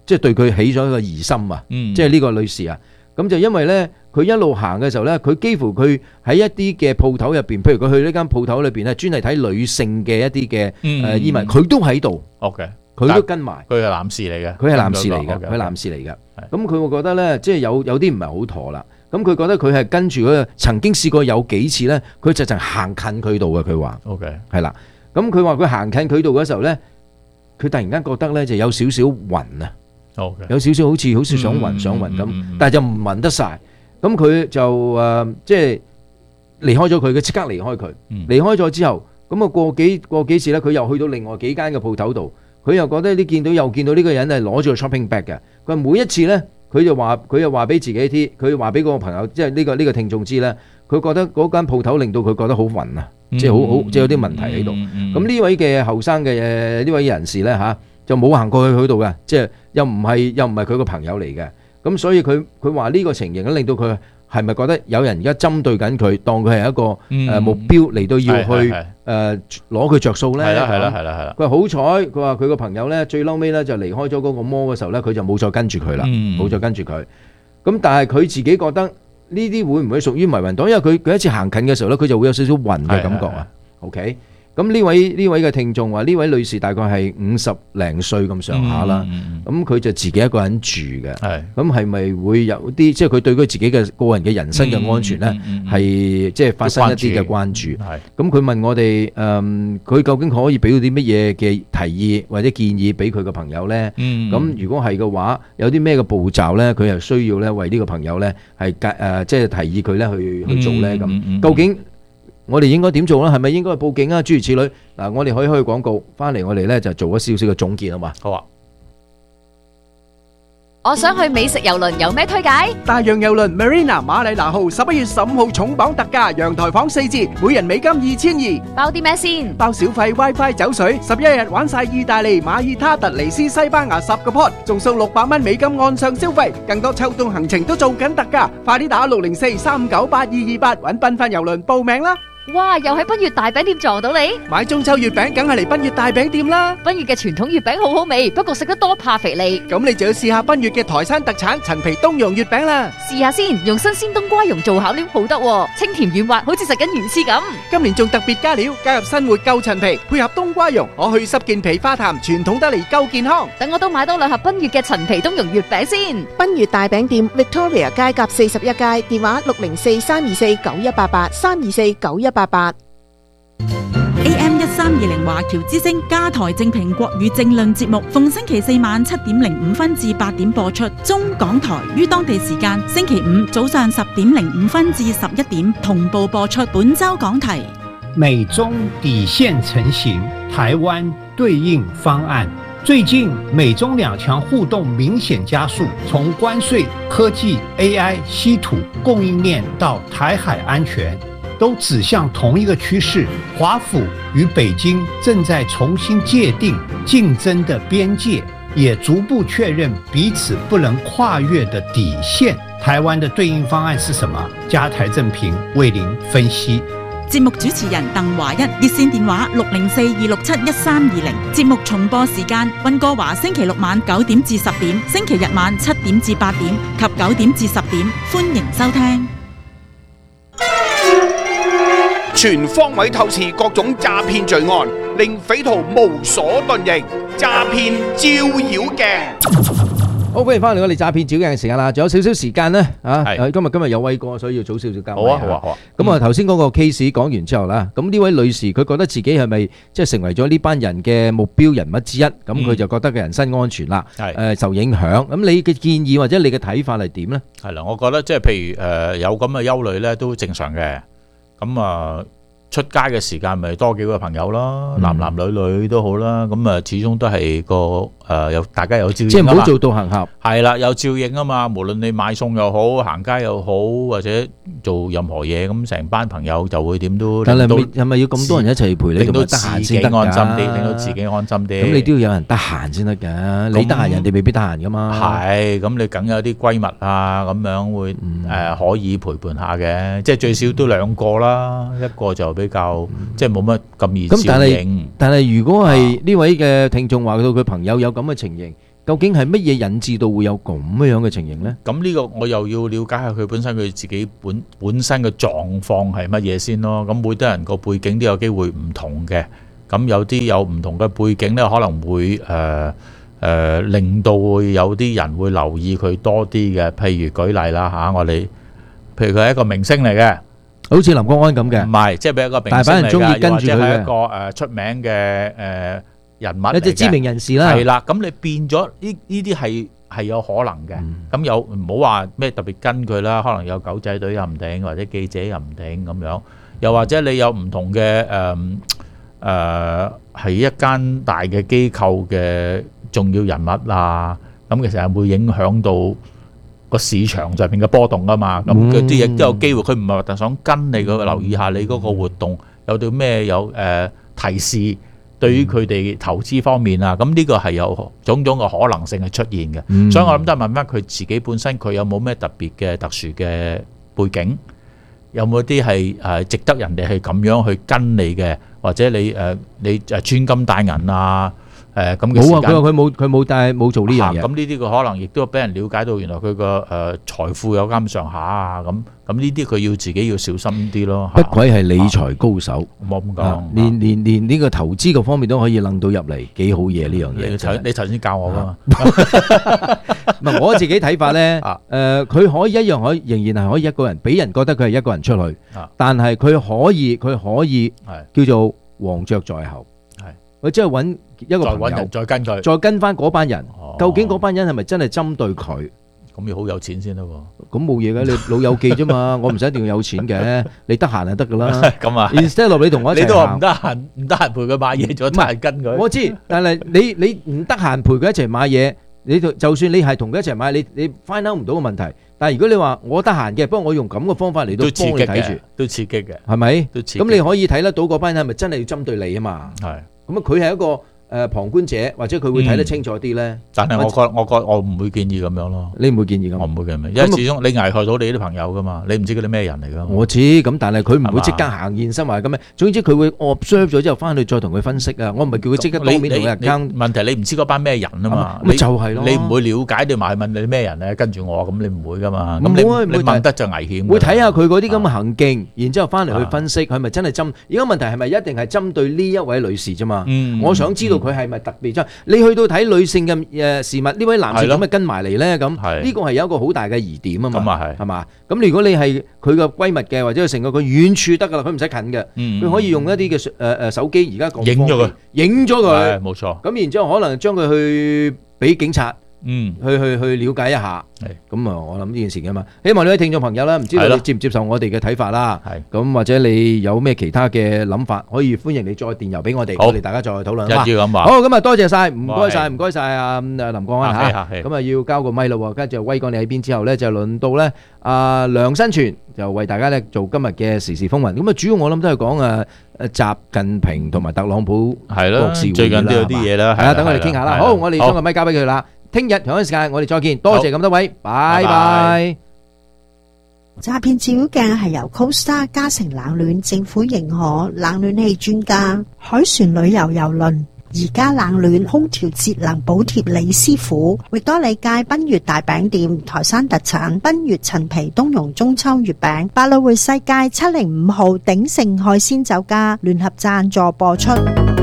即係對佢起咗一個疑心啊，即係呢個女士啊。咁就因為咧，佢一路行嘅時候咧，佢幾乎佢喺一啲嘅鋪頭入邊，譬如佢去呢間鋪頭裏邊咧，專係睇女性嘅一啲嘅衣物，佢都喺度。 OK， 佢都跟埋。 佢係男士嚟嘅， 佢係男士嚟嘅，佢係男士嚟嘅。咁佢會覺得咧，即係有啲唔係好妥啦。咁佢覺得佢係跟住佢曾經試過有幾次咧，佢就行近佢度嘅。佢話 OK 係啦。咁佢話佢行近佢度嘅時候咧，佢突然間覺得咧就有少少暈啊。有少少好似想暈咁，但係就唔暈得晒。咁佢就即係離開咗佢，佢即刻離開佢。離開咗之後，咁啊過幾次咧，佢又去到另外幾間嘅鋪頭度，佢又覺得你見到呢個人係攞住個 shopping bag 嘅。佢每一次咧，佢又話俾自己知，佢話俾嗰個朋友，即係呢個聽眾知咧，佢覺得嗰間鋪頭令到佢覺得好暈啊，即係好即係有啲問題喺度。咁呢位嘅後生嘅呢位人士咧嚇。就冇行過去佢度嘅，即係又唔係佢個朋友嚟嘅，咁所以佢話呢個情形咧，令到佢係咪覺得有人而家針對緊佢，當佢係一個目標嚟到要去攞佢着數咧？係啦。佢話好彩，佢話佢個朋友咧最嬲尾咧就離開咗嗰個摩嘅時候咧，佢就冇再跟住佢啦，冇再跟住佢。咁但係佢自己覺得呢啲會唔會屬於迷魂黨？因為佢一次行近嘅時候咧，佢就會有少少暈嘅感覺啊。OK。咁呢位嘅聽眾話，呢位女士大概係50零歲咁上下啦，咁佢就自己一個人住嘅，咁係咪會有啲即係佢對佢自己嘅個人嘅人身嘅安全咧，係即係發生一啲嘅關注？咁佢問我哋，佢究竟可以俾到啲乜嘢嘅提議或者建議俾佢嘅朋友咧？咁如果係嘅話，有啲咩嘅步驟咧，佢係需要咧為呢個朋友咧係即係提議佢咧去做咧？咁究竟我哋應該點做咧？係咪應該去報警啊？諸如此類。嗱，我哋可以開廣告，翻嚟我哋咧就做一少少嘅總結啊嘛。好啊。 我想去美食郵輪，有咩推介？ 大洋郵輪 Marina 馬里拿號11月15號重磅特價，陽台房4折，每人美金2200。 包啲咩先？ 包小費、WiFi、酒水，11日玩晒意大利、馬爾他、突尼斯、西班牙10個 pot，仲送600蚊美金岸上消費，更多秋冬行程都做緊特價，快啲打604-398-228搵繽紛郵輪報名啦！ 哇！又喺奔月大餅店撞到你， 買中秋月餅梗係嚟奔月大餅店啦！ 奔月嘅傳統月餅好好味，不過食得多怕肥膩。 咁你就要試下奔月嘅台山特產陳皮冬蓉月餅啦！ 試下先，用新鮮冬瓜蓉做餡料好得，清甜軟滑，好似食緊魚絲咁。 今年仲特別加料，加入新活夠陳皮，配合冬瓜蓉，可去濕健脾化痰，傳統得嚟夠健康。 等我都買多2盒奔月嘅陳皮冬蓉月餅先。 奔月大餅店 Victoria 街甲41街，電話604-324-9188 AM 1320華僑之聲加台正評國語政論節目，逢星期4晚7:05至8點播出。中港台於當地時間星期5早上10:05至11點同步播出。本周講題： 美中底線成型，台灣對應方案。最近美中兩強互動明顯加速，從關稅、科技、AI、稀土、供應鏈到台海安全，都指向同一個趨勢。華府與北京正在重新界定競爭的邊界，也逐步確認彼此不能跨越的底線。台灣的對應方案是什麼？加台正評為您分析。 節目主持人鄧華一，熱線電話604-267-1320。節目重播時間：溫哥華星期6晚9點至10點，星期日晚7點至8點及9點至10點。歡迎收聽。 全方位透視各種詐騙罪案，令匪徒無所遁形。詐騙照妖鏡。 好，歡迎翻嚟我哋詐騙照鏡嘅時間啦，仲有少少時間咧啊！今日有威哥，所以要早少少交。好啊。咁啊，頭先嗰個 case 講完之後啦，咁呢位女士佢覺得自己係咪即係成為咗呢班人嘅目標人物之一？咁佢就覺得佢人身安全啦，受影響。咁你嘅建議或者你嘅睇法係點咧？ 係啦，我覺得即係譬如有咁嘅憂慮咧，都正常嘅。咁啊，出街嘅時間咪多幾個朋友啦，男男女女都好啦。咁啊，始終都係個有大家有照應， 即係唔好做到行俠。 係啦，有照應啊嘛。無論你買餸又好，行街又好，或者做任何嘢，咁成班朋友就會點都。 但係咪要咁多人一齊陪你？ 令到自己安心啲，令到自己安心啲。 咁你都要有人得閒先得㗎。你得閒，人哋未必得閒㗎嘛。 係，咁你梗有啲閨蜜啊，咁樣會可以陪伴下嘅。即係最少都2個啦，一個就比較即係冇乜咁易照應。 但係如果係呢位嘅聽眾話到佢朋友有咁嘅情形， 究竟係乜嘢引致到會有咁樣嘅情形呢？ 咁呢個我又要了解下佢本身佢自己本身嘅狀況係乜嘢先咯。咁每多人個背景都有機會唔同嘅。咁有啲有唔同嘅背景呢，可能會令到會有啲人會留意佢多啲嘅。譬如舉例啦嚇，我哋譬如佢係一個明星嚟嘅， 好似林國安咁嘅， 唔係即係俾一個明星大把人中意跟住佢嘅， 或者係一個出名嘅人物嚟嘅， 一隻知名人士啦。 係啦，咁你變咗呢啲係有可能嘅。咁有唔好話咩特別跟佢啦，可能有狗仔隊又唔定，或者記者又唔定咁樣。又或者你有唔同嘅係一間大嘅機構嘅重要人物啊，咁其實係會影響到個市場上面嘅波動噶嘛。咁嗰啲亦都有機會，佢唔係話特想跟你嗰個留意下你嗰個活動有啲咩有提示。對於佢哋投資方面啊，咁呢個係有種種嘅可能性係出現嘅，所以我諗都係問翻佢自己本身，佢有冇咩特別嘅特殊嘅背景，有冇啲係值得人哋係咁樣去跟你嘅，或者你穿金戴銀啊咁嘅時間。 冇啊，佢冇做呢樣嘢。 咁呢啲佢可能亦都俾人了解到，原來佢個財富有咁上下啊咁呢啲佢要自己要小心啲咯。 不愧係理財高手， 冇咁講， 連呢個投資個方面都可以諗到入嚟，幾好嘢呢樣嘢。 你頭先教我噶嘛？ 唔係我自己睇法咧，佢可以一樣仍然係可以一個人，俾人覺得佢係一個人出去，但係佢可以叫做黃雀在後，佢即係揾一個朋友再跟佢， 再跟翻嗰班人，究竟嗰班人係咪真係針對佢？ 咁要好有錢先得喎。 咁冇嘢嘅，你老友記啫嘛，我唔使一定要有錢嘅，你得閒就得噶啦。 咁啊 ，instead of 你同我一齊行， 你都話唔得閒陪佢買嘢，仲得閒跟佢。 我知，但係你唔得閒陪佢一齊買嘢，你就算你係同佢一齊買，你 find out 唔到個問題。但係如果你話我得閒嘅，不過我用咁嘅方法嚟到幫你睇住， 都刺激嘅， 係咪？ 都刺激。 咁你可以睇得到嗰班人係咪真係要針對你啊嘛？ 係。 咁啊，佢係一個旁觀者，或者佢會睇得清楚啲咧。 但係我唔會建議咁樣咯。 你唔會建議咁？ 我唔會建議，因為始終你危害到你啲朋友噶嘛，你唔知佢啲咩人嚟噶。 我知，咁但係佢唔會即刻行現身話咁咩。總之佢會 observe 咗之後翻去再同佢分析啊。我唔係叫佢即刻當面同佢傾。 問題你唔知嗰班咩人啊嘛。 咪就係咯。 你唔會了解你埋問你咩人咧，跟住我咁你唔會噶嘛。咁你問得就危險。 會睇下佢嗰啲咁嘅行徑，然之後翻嚟去分析佢係咪真係針。而家問題係咪一定係針對呢一位女士啫嘛？我想知道佢係咪特別。你去到睇女性嘅事物，呢位男士咁咪跟埋嚟咧？咁呢個係有一個好大嘅疑點啊嘛，係嘛？咁如果你係佢嘅閨蜜嘅，或者成個佢遠處得噶啦，佢唔使近嘅，佢可以用一啲嘅手機，而家講影咗佢， 冇錯。咁然之後可能將佢去俾警察。去了解一下，咁啊，我諗呢件事嘅嘛，希望呢位聽眾朋友啦，唔知道你接唔接受我哋嘅睇法啦，咁或者你有咩其他嘅諗法，可以歡迎你再電郵俾我哋，我哋大家再討論啦。 一於咁話， 好，咁啊，多謝晒，唔該晒啊林國安嚇，咁啊要交個咪咯，跟住威哥你喺邊之後咧，就輪到咧梁新全就為大家咧做今日嘅時事風雲，咁啊主要我諗都係講習近平同埋特朗普國事會議啦， 最近都有啲嘢啦， 係啊，等我哋傾下啦。好，我哋將個咪交俾佢啦。聽日同一時間我哋再見，多謝咁多位，拜拜。 詐騙照嘅係由 Costa 嘉誠冷暖政府認可冷暖氣專家海船旅遊郵輪而家冷暖空調節能補貼李師傅，域多利街賓悅大餅店台山特產賓悅陳皮冬蓉中秋月餅，百老匯世界705號鼎盛海鮮酒家聯合贊助播出。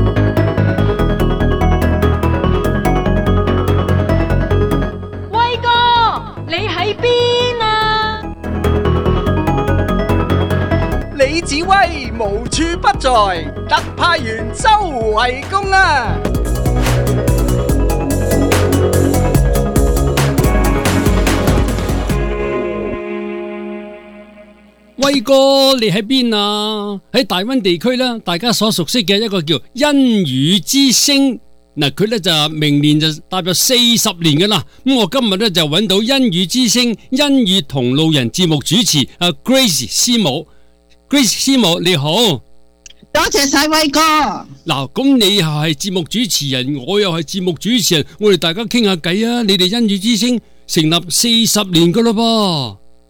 李子威無處不在，特派員周圍公啊！ 威哥，你喺邊啊？喺大溫地區啦，大家所熟悉嘅一個叫恩語之聲。嗱，佢咧就明年就踏入40年噶啦。咁我今日咧就揾到恩語之聲恩語同路人節目主持阿 Grace 師母。Grace 師母你好， 多謝晒威哥。 嗱，咁你又係節目主持人，我又係節目主持人，我哋大家傾下偈啊！你哋恩語之聲成立40年噶啦噃。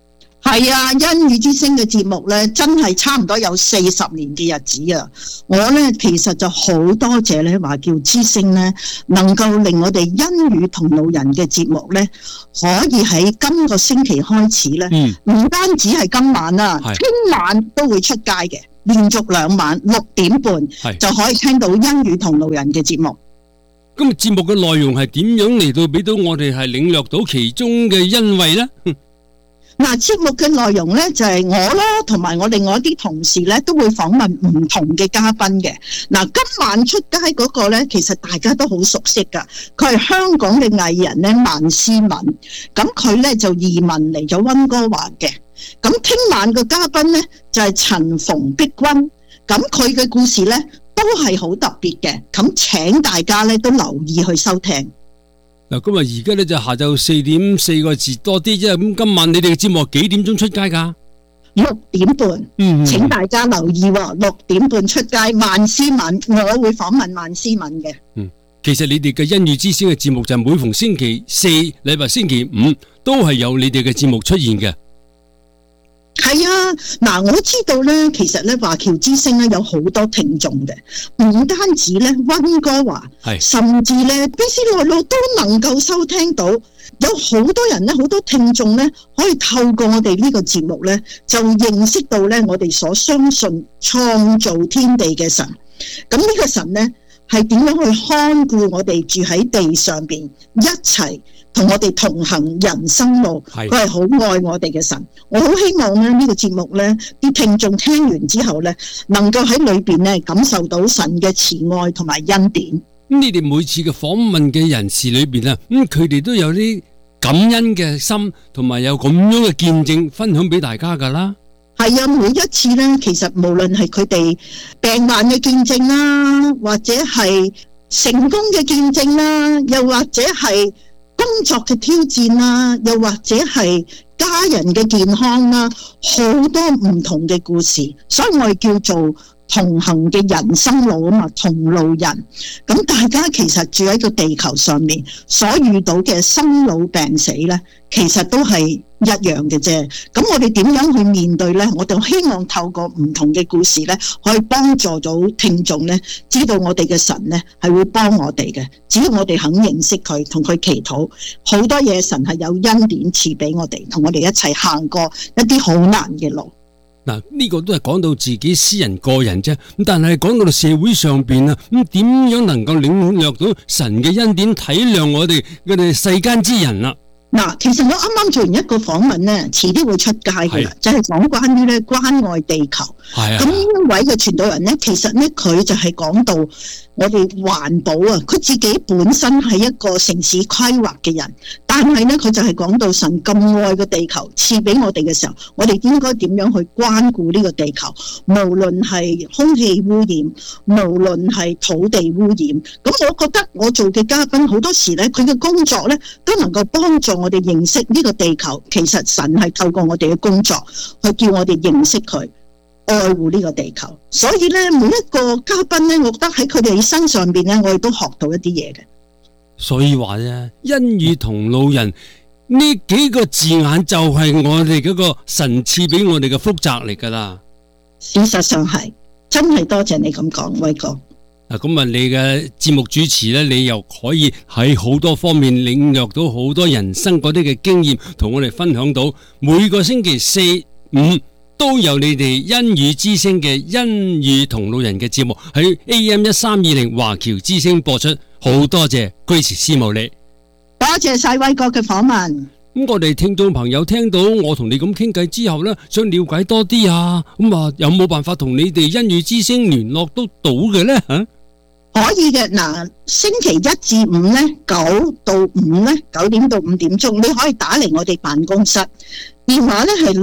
係啊，恩語之聲嘅節目咧，真係差唔多有40年嘅日子啊！我咧其實就好多謝咧華僑之聲咧，能夠令我哋恩語同路人嘅節目咧，可以喺今個星期開始咧，唔單止係今晚啊，聽晚都會出街嘅，連續2晚6點半就可以聽到恩語同路人嘅節目。 咁節目嘅內容係點樣嚟到俾到我哋係領略到其中嘅恩惠咧？ 嗱，節目嘅內容咧就係我啦，同埋我另外一啲同事咧都會訪問唔同嘅嘉賓嘅。嗱，今晚出街嗰個咧，其實大家都好熟悉噶，佢係香港嘅藝人咧萬思敏，咁佢咧就移民嚟咗溫哥華嘅。咁聽晚嘅嘉賓咧就係陳馮碧君，咁佢嘅故事咧都係好特別嘅，咁請大家咧都留意去收聽。 嗱，今日而家咧就下晝4點4個字多啲啫。咁今晚你哋嘅節目幾點鐘出街噶 ？6點半，請大家留意喎。6點半出街，萬思敏，我會訪問萬思敏嘅。 其實你哋嘅恩語之聲嘅節目就係每逢星期4、禮拜星期5都係有你哋嘅節目出現嘅。 係啊，嗱，我知道咧，其實咧華僑之聲咧有好多聽眾嘅，唔單止咧溫哥華，甚至咧BC內陸都能夠收聽到，有好多人咧，好多聽眾咧，可以透過我哋呢個節目咧，就認識到咧我哋所相信創造天地嘅神。咁呢個神咧係點樣去看顧我哋住喺地上邊，一齊同我哋同行人生路，佢係好愛我哋嘅神。我好希望咧呢個節目咧，啲聽眾聽完之後咧，能夠喺裏邊咧感受到神嘅慈愛同埋恩典。 你哋每次嘅訪問嘅人士裏邊啊，佢哋都有啲感恩嘅心，同埋有咁樣嘅見證分享俾大家噶啦。 係啊，每一次咧，其實無論係佢哋病患嘅見證啦，或者係成功嘅見證啦，又或者係工作嘅挑戰啦，又或者係家人嘅健康啦，好多唔同嘅故事，所以我哋叫做同行嘅人生路啊嘛，同路人。咁大家其實住喺個地球上面所遇到嘅生老病死咧，其實都係一樣嘅啫。咁我哋點樣去面對咧？我哋希望透過唔同嘅故事咧，可以幫助到聽眾咧，知道我哋嘅神咧係會幫我哋嘅。只要我哋肯認識佢，同佢祈禱，好多嘢神係有恩典賜俾我哋，同我哋一齊行過一啲好難嘅路。 嗱，呢個都係講到自己私人個人啫，咁但係講到社會上邊啊，咁點樣能夠領略到神嘅恩典，體諒我哋世間之人啦？ 嗱，其實我啱啱做完一個訪問咧，遲啲會出街嘅啦，就係講關於咧關愛地球。咁呢一位嘅傳道人咧，其實咧佢就係講到我哋環保啊，佢自己本身係一個城市規劃嘅人，但係咧佢就係講到神咁愛個地球賜俾我哋嘅時候，我哋應該點樣去關顧呢個地球？無論係空氣污染，無論係土地污染。咁我覺得我做嘅嘉賓好多時咧，佢嘅工作咧都能夠幫助我哋認識呢個地球。其實神係透過我哋嘅工作去叫我哋認識佢，愛護呢個地球。所以咧，每一個嘉賓咧，我覺得喺佢哋身上邊咧，我哋都學到一啲嘢嘅。 所以話啫，恩語同路人呢幾個字眼就係我哋嗰個神賜俾我哋嘅福澤嚟噶啦。 事實上係，真係多謝你咁講，威哥。 嗱，咁啊，你嘅節目主持咧，你又可以喺好多方面領略到好多人生嗰啲嘅經驗，同我哋分享到。每個星期4、5都有你哋恩語之聲嘅恩語同路人嘅節目喺 AM1320 華僑之聲播出。好多謝 Grace 師母你， 多謝晒威哥嘅訪問。 咁我哋聽眾朋友聽到我同你咁傾偈之後呢，想了解多啲啊，咁啊有冇辦法同你哋恩語之聲聯絡都到嘅呢？ 可以嘅，嗱，星期1至5呢，9到5呢，9點到5點鐘，你可以打嚟我哋辦公室，電話呢係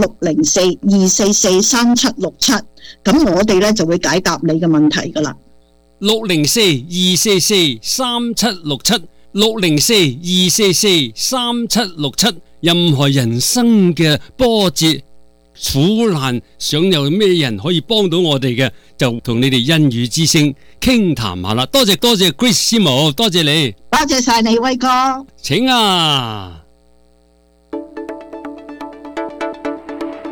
604-244-3767，咁我哋呢就會解答你嘅問題噶啦。 604-244-3767 604-244-3767，任何人生嘅波折苦難，想有咩人可以幫到我哋嘅，就同你哋恩語之聲傾談下啦。多謝 Grace 師母，多謝你， 多謝晒你威哥， 請啊。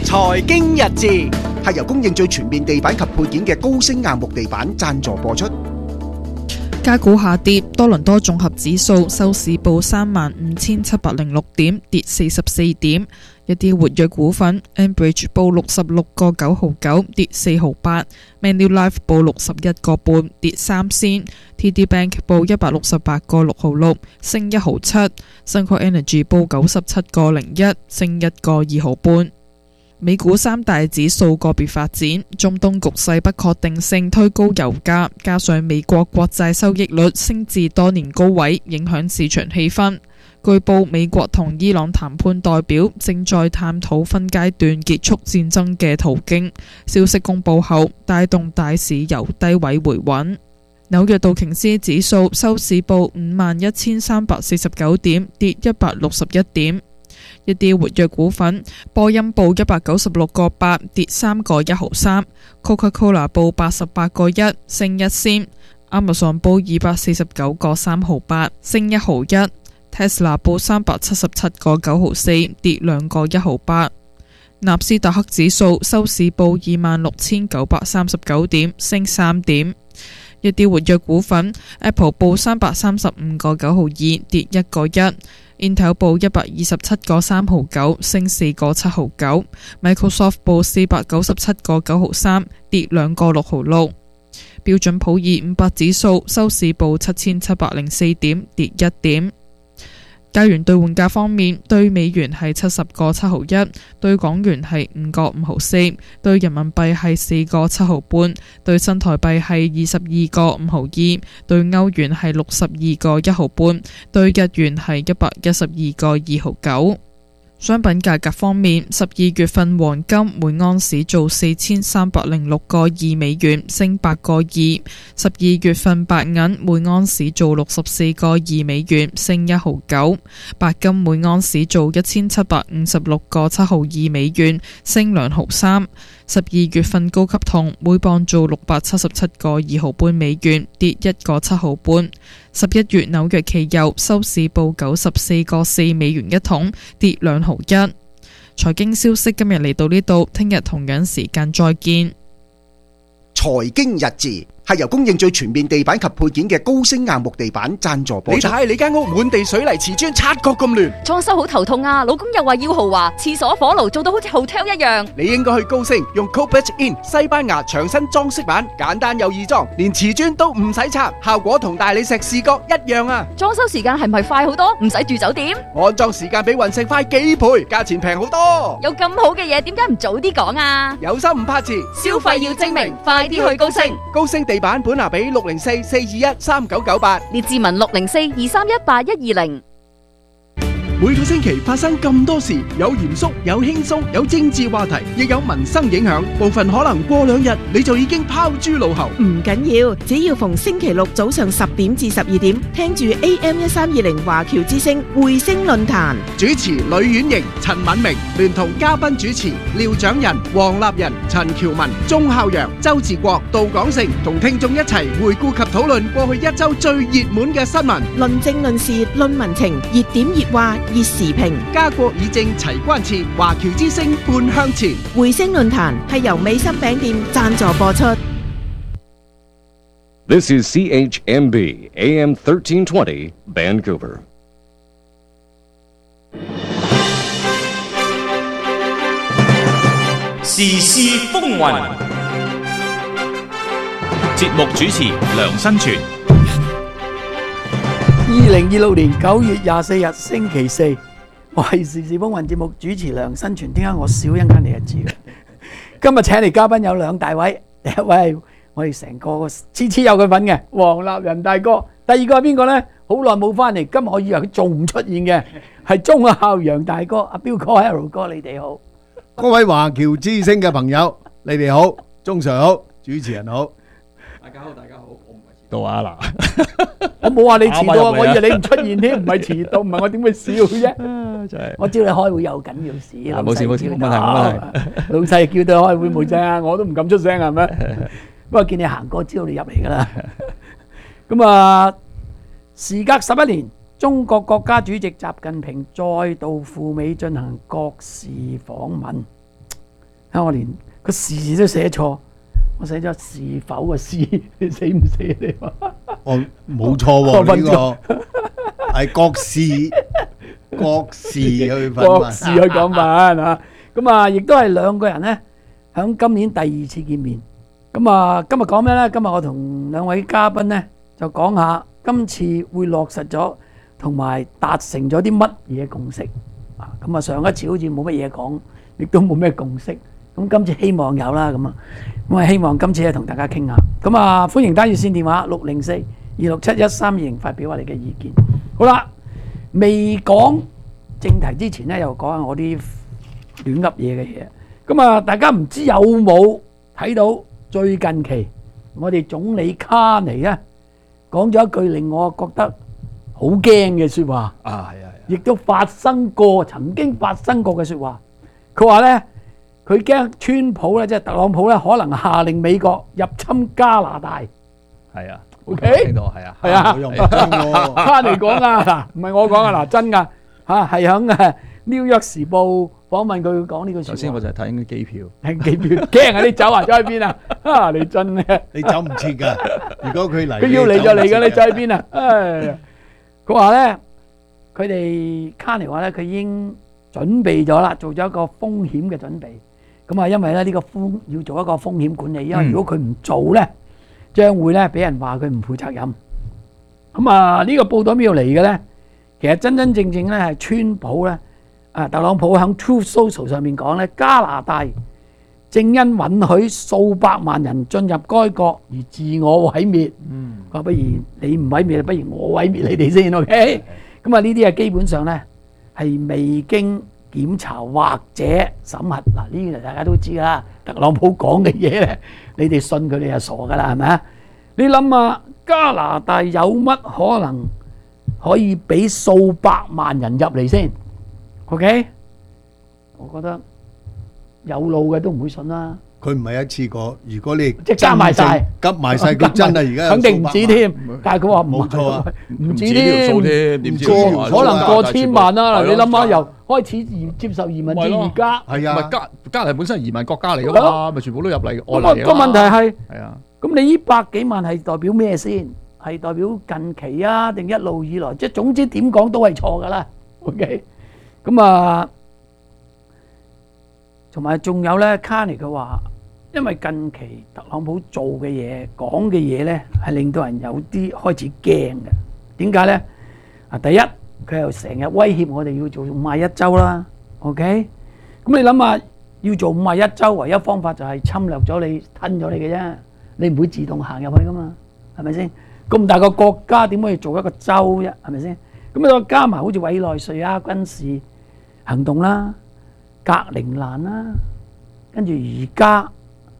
財經日誌係由供應最全面地板及配件嘅高升硬木地板贊助播出。 加股下跌，多倫多綜合指數收市報35,706點，跌44點。一啲活躍股份 ，Enbridge 報66個9毫9，跌4毫8 ；Manulife 報61個半，跌3仙；TD Bank 報168個6毫6，升1毫7；Suncor Energy 報97個01，升1個2毫半。美股三大指數個別發展，中東局勢不確定性推高油價，加上美國國債收益率升至多年高位，影響市場氣氛。據報，美國同伊朗談判代表正在探討分階段結束戰爭嘅途徑。消息公佈後，帶動大市由低位回穩。紐約道瓊斯指數收市報51,349點，跌161點。一啲活躍股份，波音報196個8，跌3個1毫3 ；Coca-Cola 報88個1，升1仙；Amazon 報249個3毫8，升1毫1。Tesla 報377個9毫4，跌2個1毫8。納斯達克指數收市報26,939點，升3點。一啲活躍股份 ，Apple 報335個9毫2，跌1個1。Intel 報127個3毫9，升4個7毫9。Microsoft 報497個9毫3，跌2個6毫6。標準普爾500指數收市報7704點，跌1點。加元兌換價方面，對美元係70個7毫1，對港元係5個5毫4，對人民幣係4個7毫半，對新台幣係22個5毫2，對歐元係62個1毫半，對日元係112個2毫9。商品價格方面，12月份黃金每盎司做4306個2美元，升8個2；12月份白銀每盎司做64個2美元，升1毫9；白金每盎司做1756個7毫2美元，升2毫3。12月份高級銅每磅做677個2毫半美元，跌1個7毫半。11月紐約期油收市報94個4美元一桶，跌2毫1。財經消息今日嚟到呢度，聽日同樣時間再見。 財經日誌係由供應最全面地板及配件嘅高升硬木地板贊助播出。 你睇你間屋滿地水泥瓷磚，察覺咁亂， 裝修好頭痛啊！老公又話要豪華，廁所火爐做到好似 hotel 一樣。 你應該去高升，用 Cobalt In 西班牙牆身裝飾板，簡單又易裝，連瓷磚都唔使拆，效果同大理石視覺一樣啊！ 裝修時間係咪快好多？唔使住酒店？ 安裝時間比雲石快幾倍，價錢平好多。 有咁好嘅嘢，點解唔早啲講啊？ 有心唔怕遲， 消費要精明，快啲去高升。 高升地板本拿比604-421-3998， 列治文604-231-8120。 每個星期發生咁多事，有嚴肅，有輕鬆，有政治話題，亦有民生影響。部分可能過2日你就已經拋諸腦後。 唔緊要，只要逢星期六早上10點至12點，聽住 AM1320華僑之聲匯聲論壇。 主持呂婉瑩、陳敏明，聯同嘉賓主持廖長仁、黃立仁、陳喬文、鐘孝陽、周志國、杜廣成，同聽眾一齊回顧及討論過去一周最熱門嘅新聞， 論政論事論民情，熱點熱話熱時評， 家國議政齊關切，華僑之聲半向前。 匯聲論壇係由美心餅店贊助播出。 This is CHMB AM 1320 Vancouver. 時事風雲，節目主持梁新全。 2026年9月24日星期四，我係時事風雲節目主持梁新全。點解我少一間你就知啦？今日請嚟嘉賓有2大位，第一位係我哋成個次次有佢份嘅黃立仁大哥，第二個係邊個呢？好耐冇翻嚟，今日我以為佢仲唔出現嘅，係鐘孝陽大哥，阿彪哥、Harold 哥，你哋好。 各位華僑之聲嘅朋友，你哋好，鐘 Sir 好，主持人好， 大家好，大家好，我唔係到啊嗱， 我冇話你遲到啊，我以為你唔出現添，唔係遲到，唔係我點會笑啫？ 真係， 我知道你開會有緊要事， 冇事冇事，冇問題冇問題。 老細叫到開會冇聲啊，我都唔敢出聲係咪？不過見你行過，知道你入嚟噶啦。咁啊，時隔11年，中國國家主席習近平再度赴美進行國事訪問。 我連個是都寫錯，我寫咗是否嘅是，你死唔死你話？ 我冇錯喎，呢個係國事去分國事去講品啊！咁啊，亦都係兩個人咧，喺今年第2次見面。咁啊，今日講咩咧？今日我同兩位嘉賓咧就講下今次會落實咗同埋達成咗啲乜嘢共識啊！咁啊，上一次好似冇乜嘢講，亦都冇咩共識。咁今次希望有啦，咁啊希望今次咧同大家傾下。咁啊，歡迎打熱線電話604-267-1320發表下你嘅意見。好啦，未講正題之前咧，又講下我啲亂噏嘢嘅嘢。咁啊，大家唔知有冇睇到最近期我哋總理卡尼咧講咗一句令我覺得好驚嘅説話啊，亦都曾經發生過嘅説話。佢話咧，佢驚川普咧，即係特朗普咧，可能下令美國入侵加拿大。 係啊 ，OK， 聽到係啊， 係啊，卡尼講啊，嗱，唔係我講啊，嗱，真噶嚇，係響《紐約時報》訪問佢講呢個説話。 首先我就係睇緊機票， 睇機票，驚啊！你走啊，走去邊啊？啊，你真咧， 你走唔切㗎。如果佢嚟， 佢要嚟就嚟㗎，你走去邊啊？唉，佢話咧，佢哋卡尼話咧，佢已經準備咗啦，做咗一個風險嘅準備。咁啊，因為咧呢個要做一個風險管理，因為如果佢唔做咧，將會咧俾人話佢唔負責任。咁啊，呢個報道邊度嚟嘅咧？其實真真正正咧係川普咧，特朗普喺 Truth Social 上面講咧，加拿大正因允許數百萬人進入該國而自我毀滅。佢話不如你唔毀滅，不如我毀滅你哋先 ，OK？ 咁啊，呢啲啊基本上咧係未經檢查或者審核。嗱，呢啲大家都知啦。特朗普講嘅嘢咧，你哋信佢哋就傻噶啦，係咪啊？你諗下，加拿大有乜可能可以俾數百萬人入嚟先 ？OK？ 我覺得有路嘅都唔會信啦。 佢唔係一次過，如果你即係加埋晒， 急埋晒，佢真係而家肯定唔止添。但係佢話冇錯啊， 唔止添， 點知可能過千萬啦。嗱，你諗下，由開始接受移民至而家， 係啊，加拿大本身係移民國家嚟㗎嘛，咪全部都入嚟外嚟㗎嘛。 個問題係， 係啊， 咁你呢百幾萬係代表咩先？係代表近期啊，定一路以來？即係總之點講都係錯㗎啦。OK， 咁啊。同埋仲有咧，卡尼佢話，因為近期特朗普做嘅嘢、講嘅嘢咧，係令到人有啲開始驚嘅。點解咧？啊，第一佢又成日威脅我哋要做51州啦。OK， 咁你諗下，要做51州，唯一方法就係侵略咗你、吞咗你嘅啫。你唔會自動行入去噶嘛？係咪先？咁大個國家點可以做一個州啫？係咪先？咁你再加埋好似委內瑞拉軍事行動啦。格陵蘭啦，跟住而家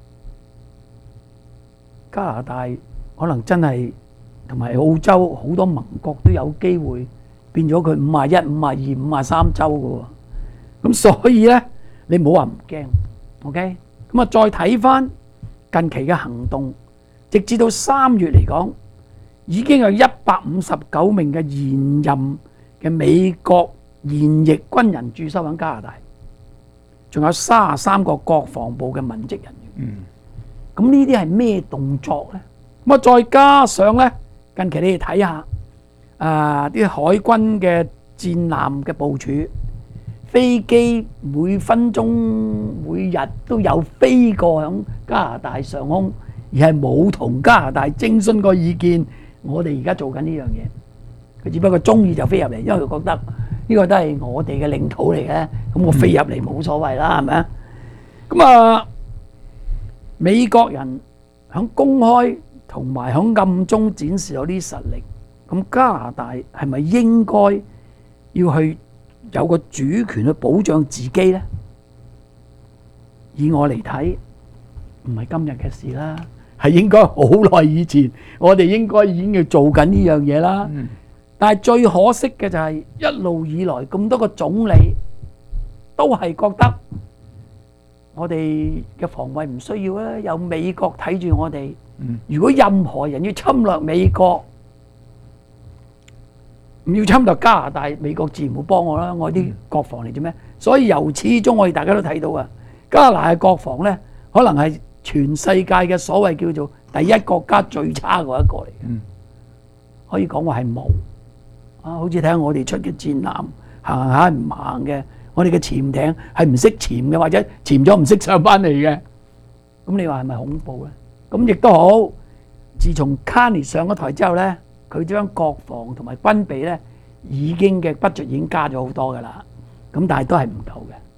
加拿大可能真係同埋澳洲好多盟國都有機會變咗佢51、52、53州嘅喎。咁所以咧，你唔好話唔驚 ，OK？ 咁啊，再睇翻近期嘅行動，直至到3月嚟講，已經有159名嘅現任嘅美國現役軍人駐守喺加拿大。仲有33個國防部嘅文職人員。咁呢啲係咩動作咧？咁啊，再加上咧，近期你哋睇下，啲海軍嘅戰艦嘅部署，飛機每分鐘、每日都有飛過響加拿大上空，而係冇同加拿大徵詢過意見。我哋而家做緊呢樣嘢，佢只不過中意就飛入嚟，因為佢覺得呢個都係我哋嘅領土嚟嘅，咁我飛入嚟冇所謂啦，係咪啊？咁啊，美國人喺公開同埋喺暗中展示咗啲實力，咁加拿大係咪應該要去有個主權去保障自己呢？以我嚟睇，唔係今日嘅事啦，係應該好耐以前，我哋應該已經要做緊呢樣嘢啦。但係最可惜嘅就係一路以來咁多個總理都係覺得我哋嘅防衛唔需要啊，有美國睇住我哋。如果任何人要侵略美國，唔要侵略加拿大，美國自然會幫我啦。我啲國防嚟做咩？所以由始至終我哋大家都睇到啊， 加拿大嘅國防咧，可能係全世界嘅所謂叫做第一國家最差嗰一個嚟嘅，可以講話係冇啊！好似睇下我哋出嘅戰艦行下唔行嘅，我哋嘅潛艇係唔識潛嘅，或者潛咗唔識上翻嚟嘅，咁你話係咪恐怖咧？咁亦都好，自從卡尼上咗台之後咧，佢將國防同埋軍備咧已經嘅budget已經加咗好多噶啦，咁但係都係唔夠嘅。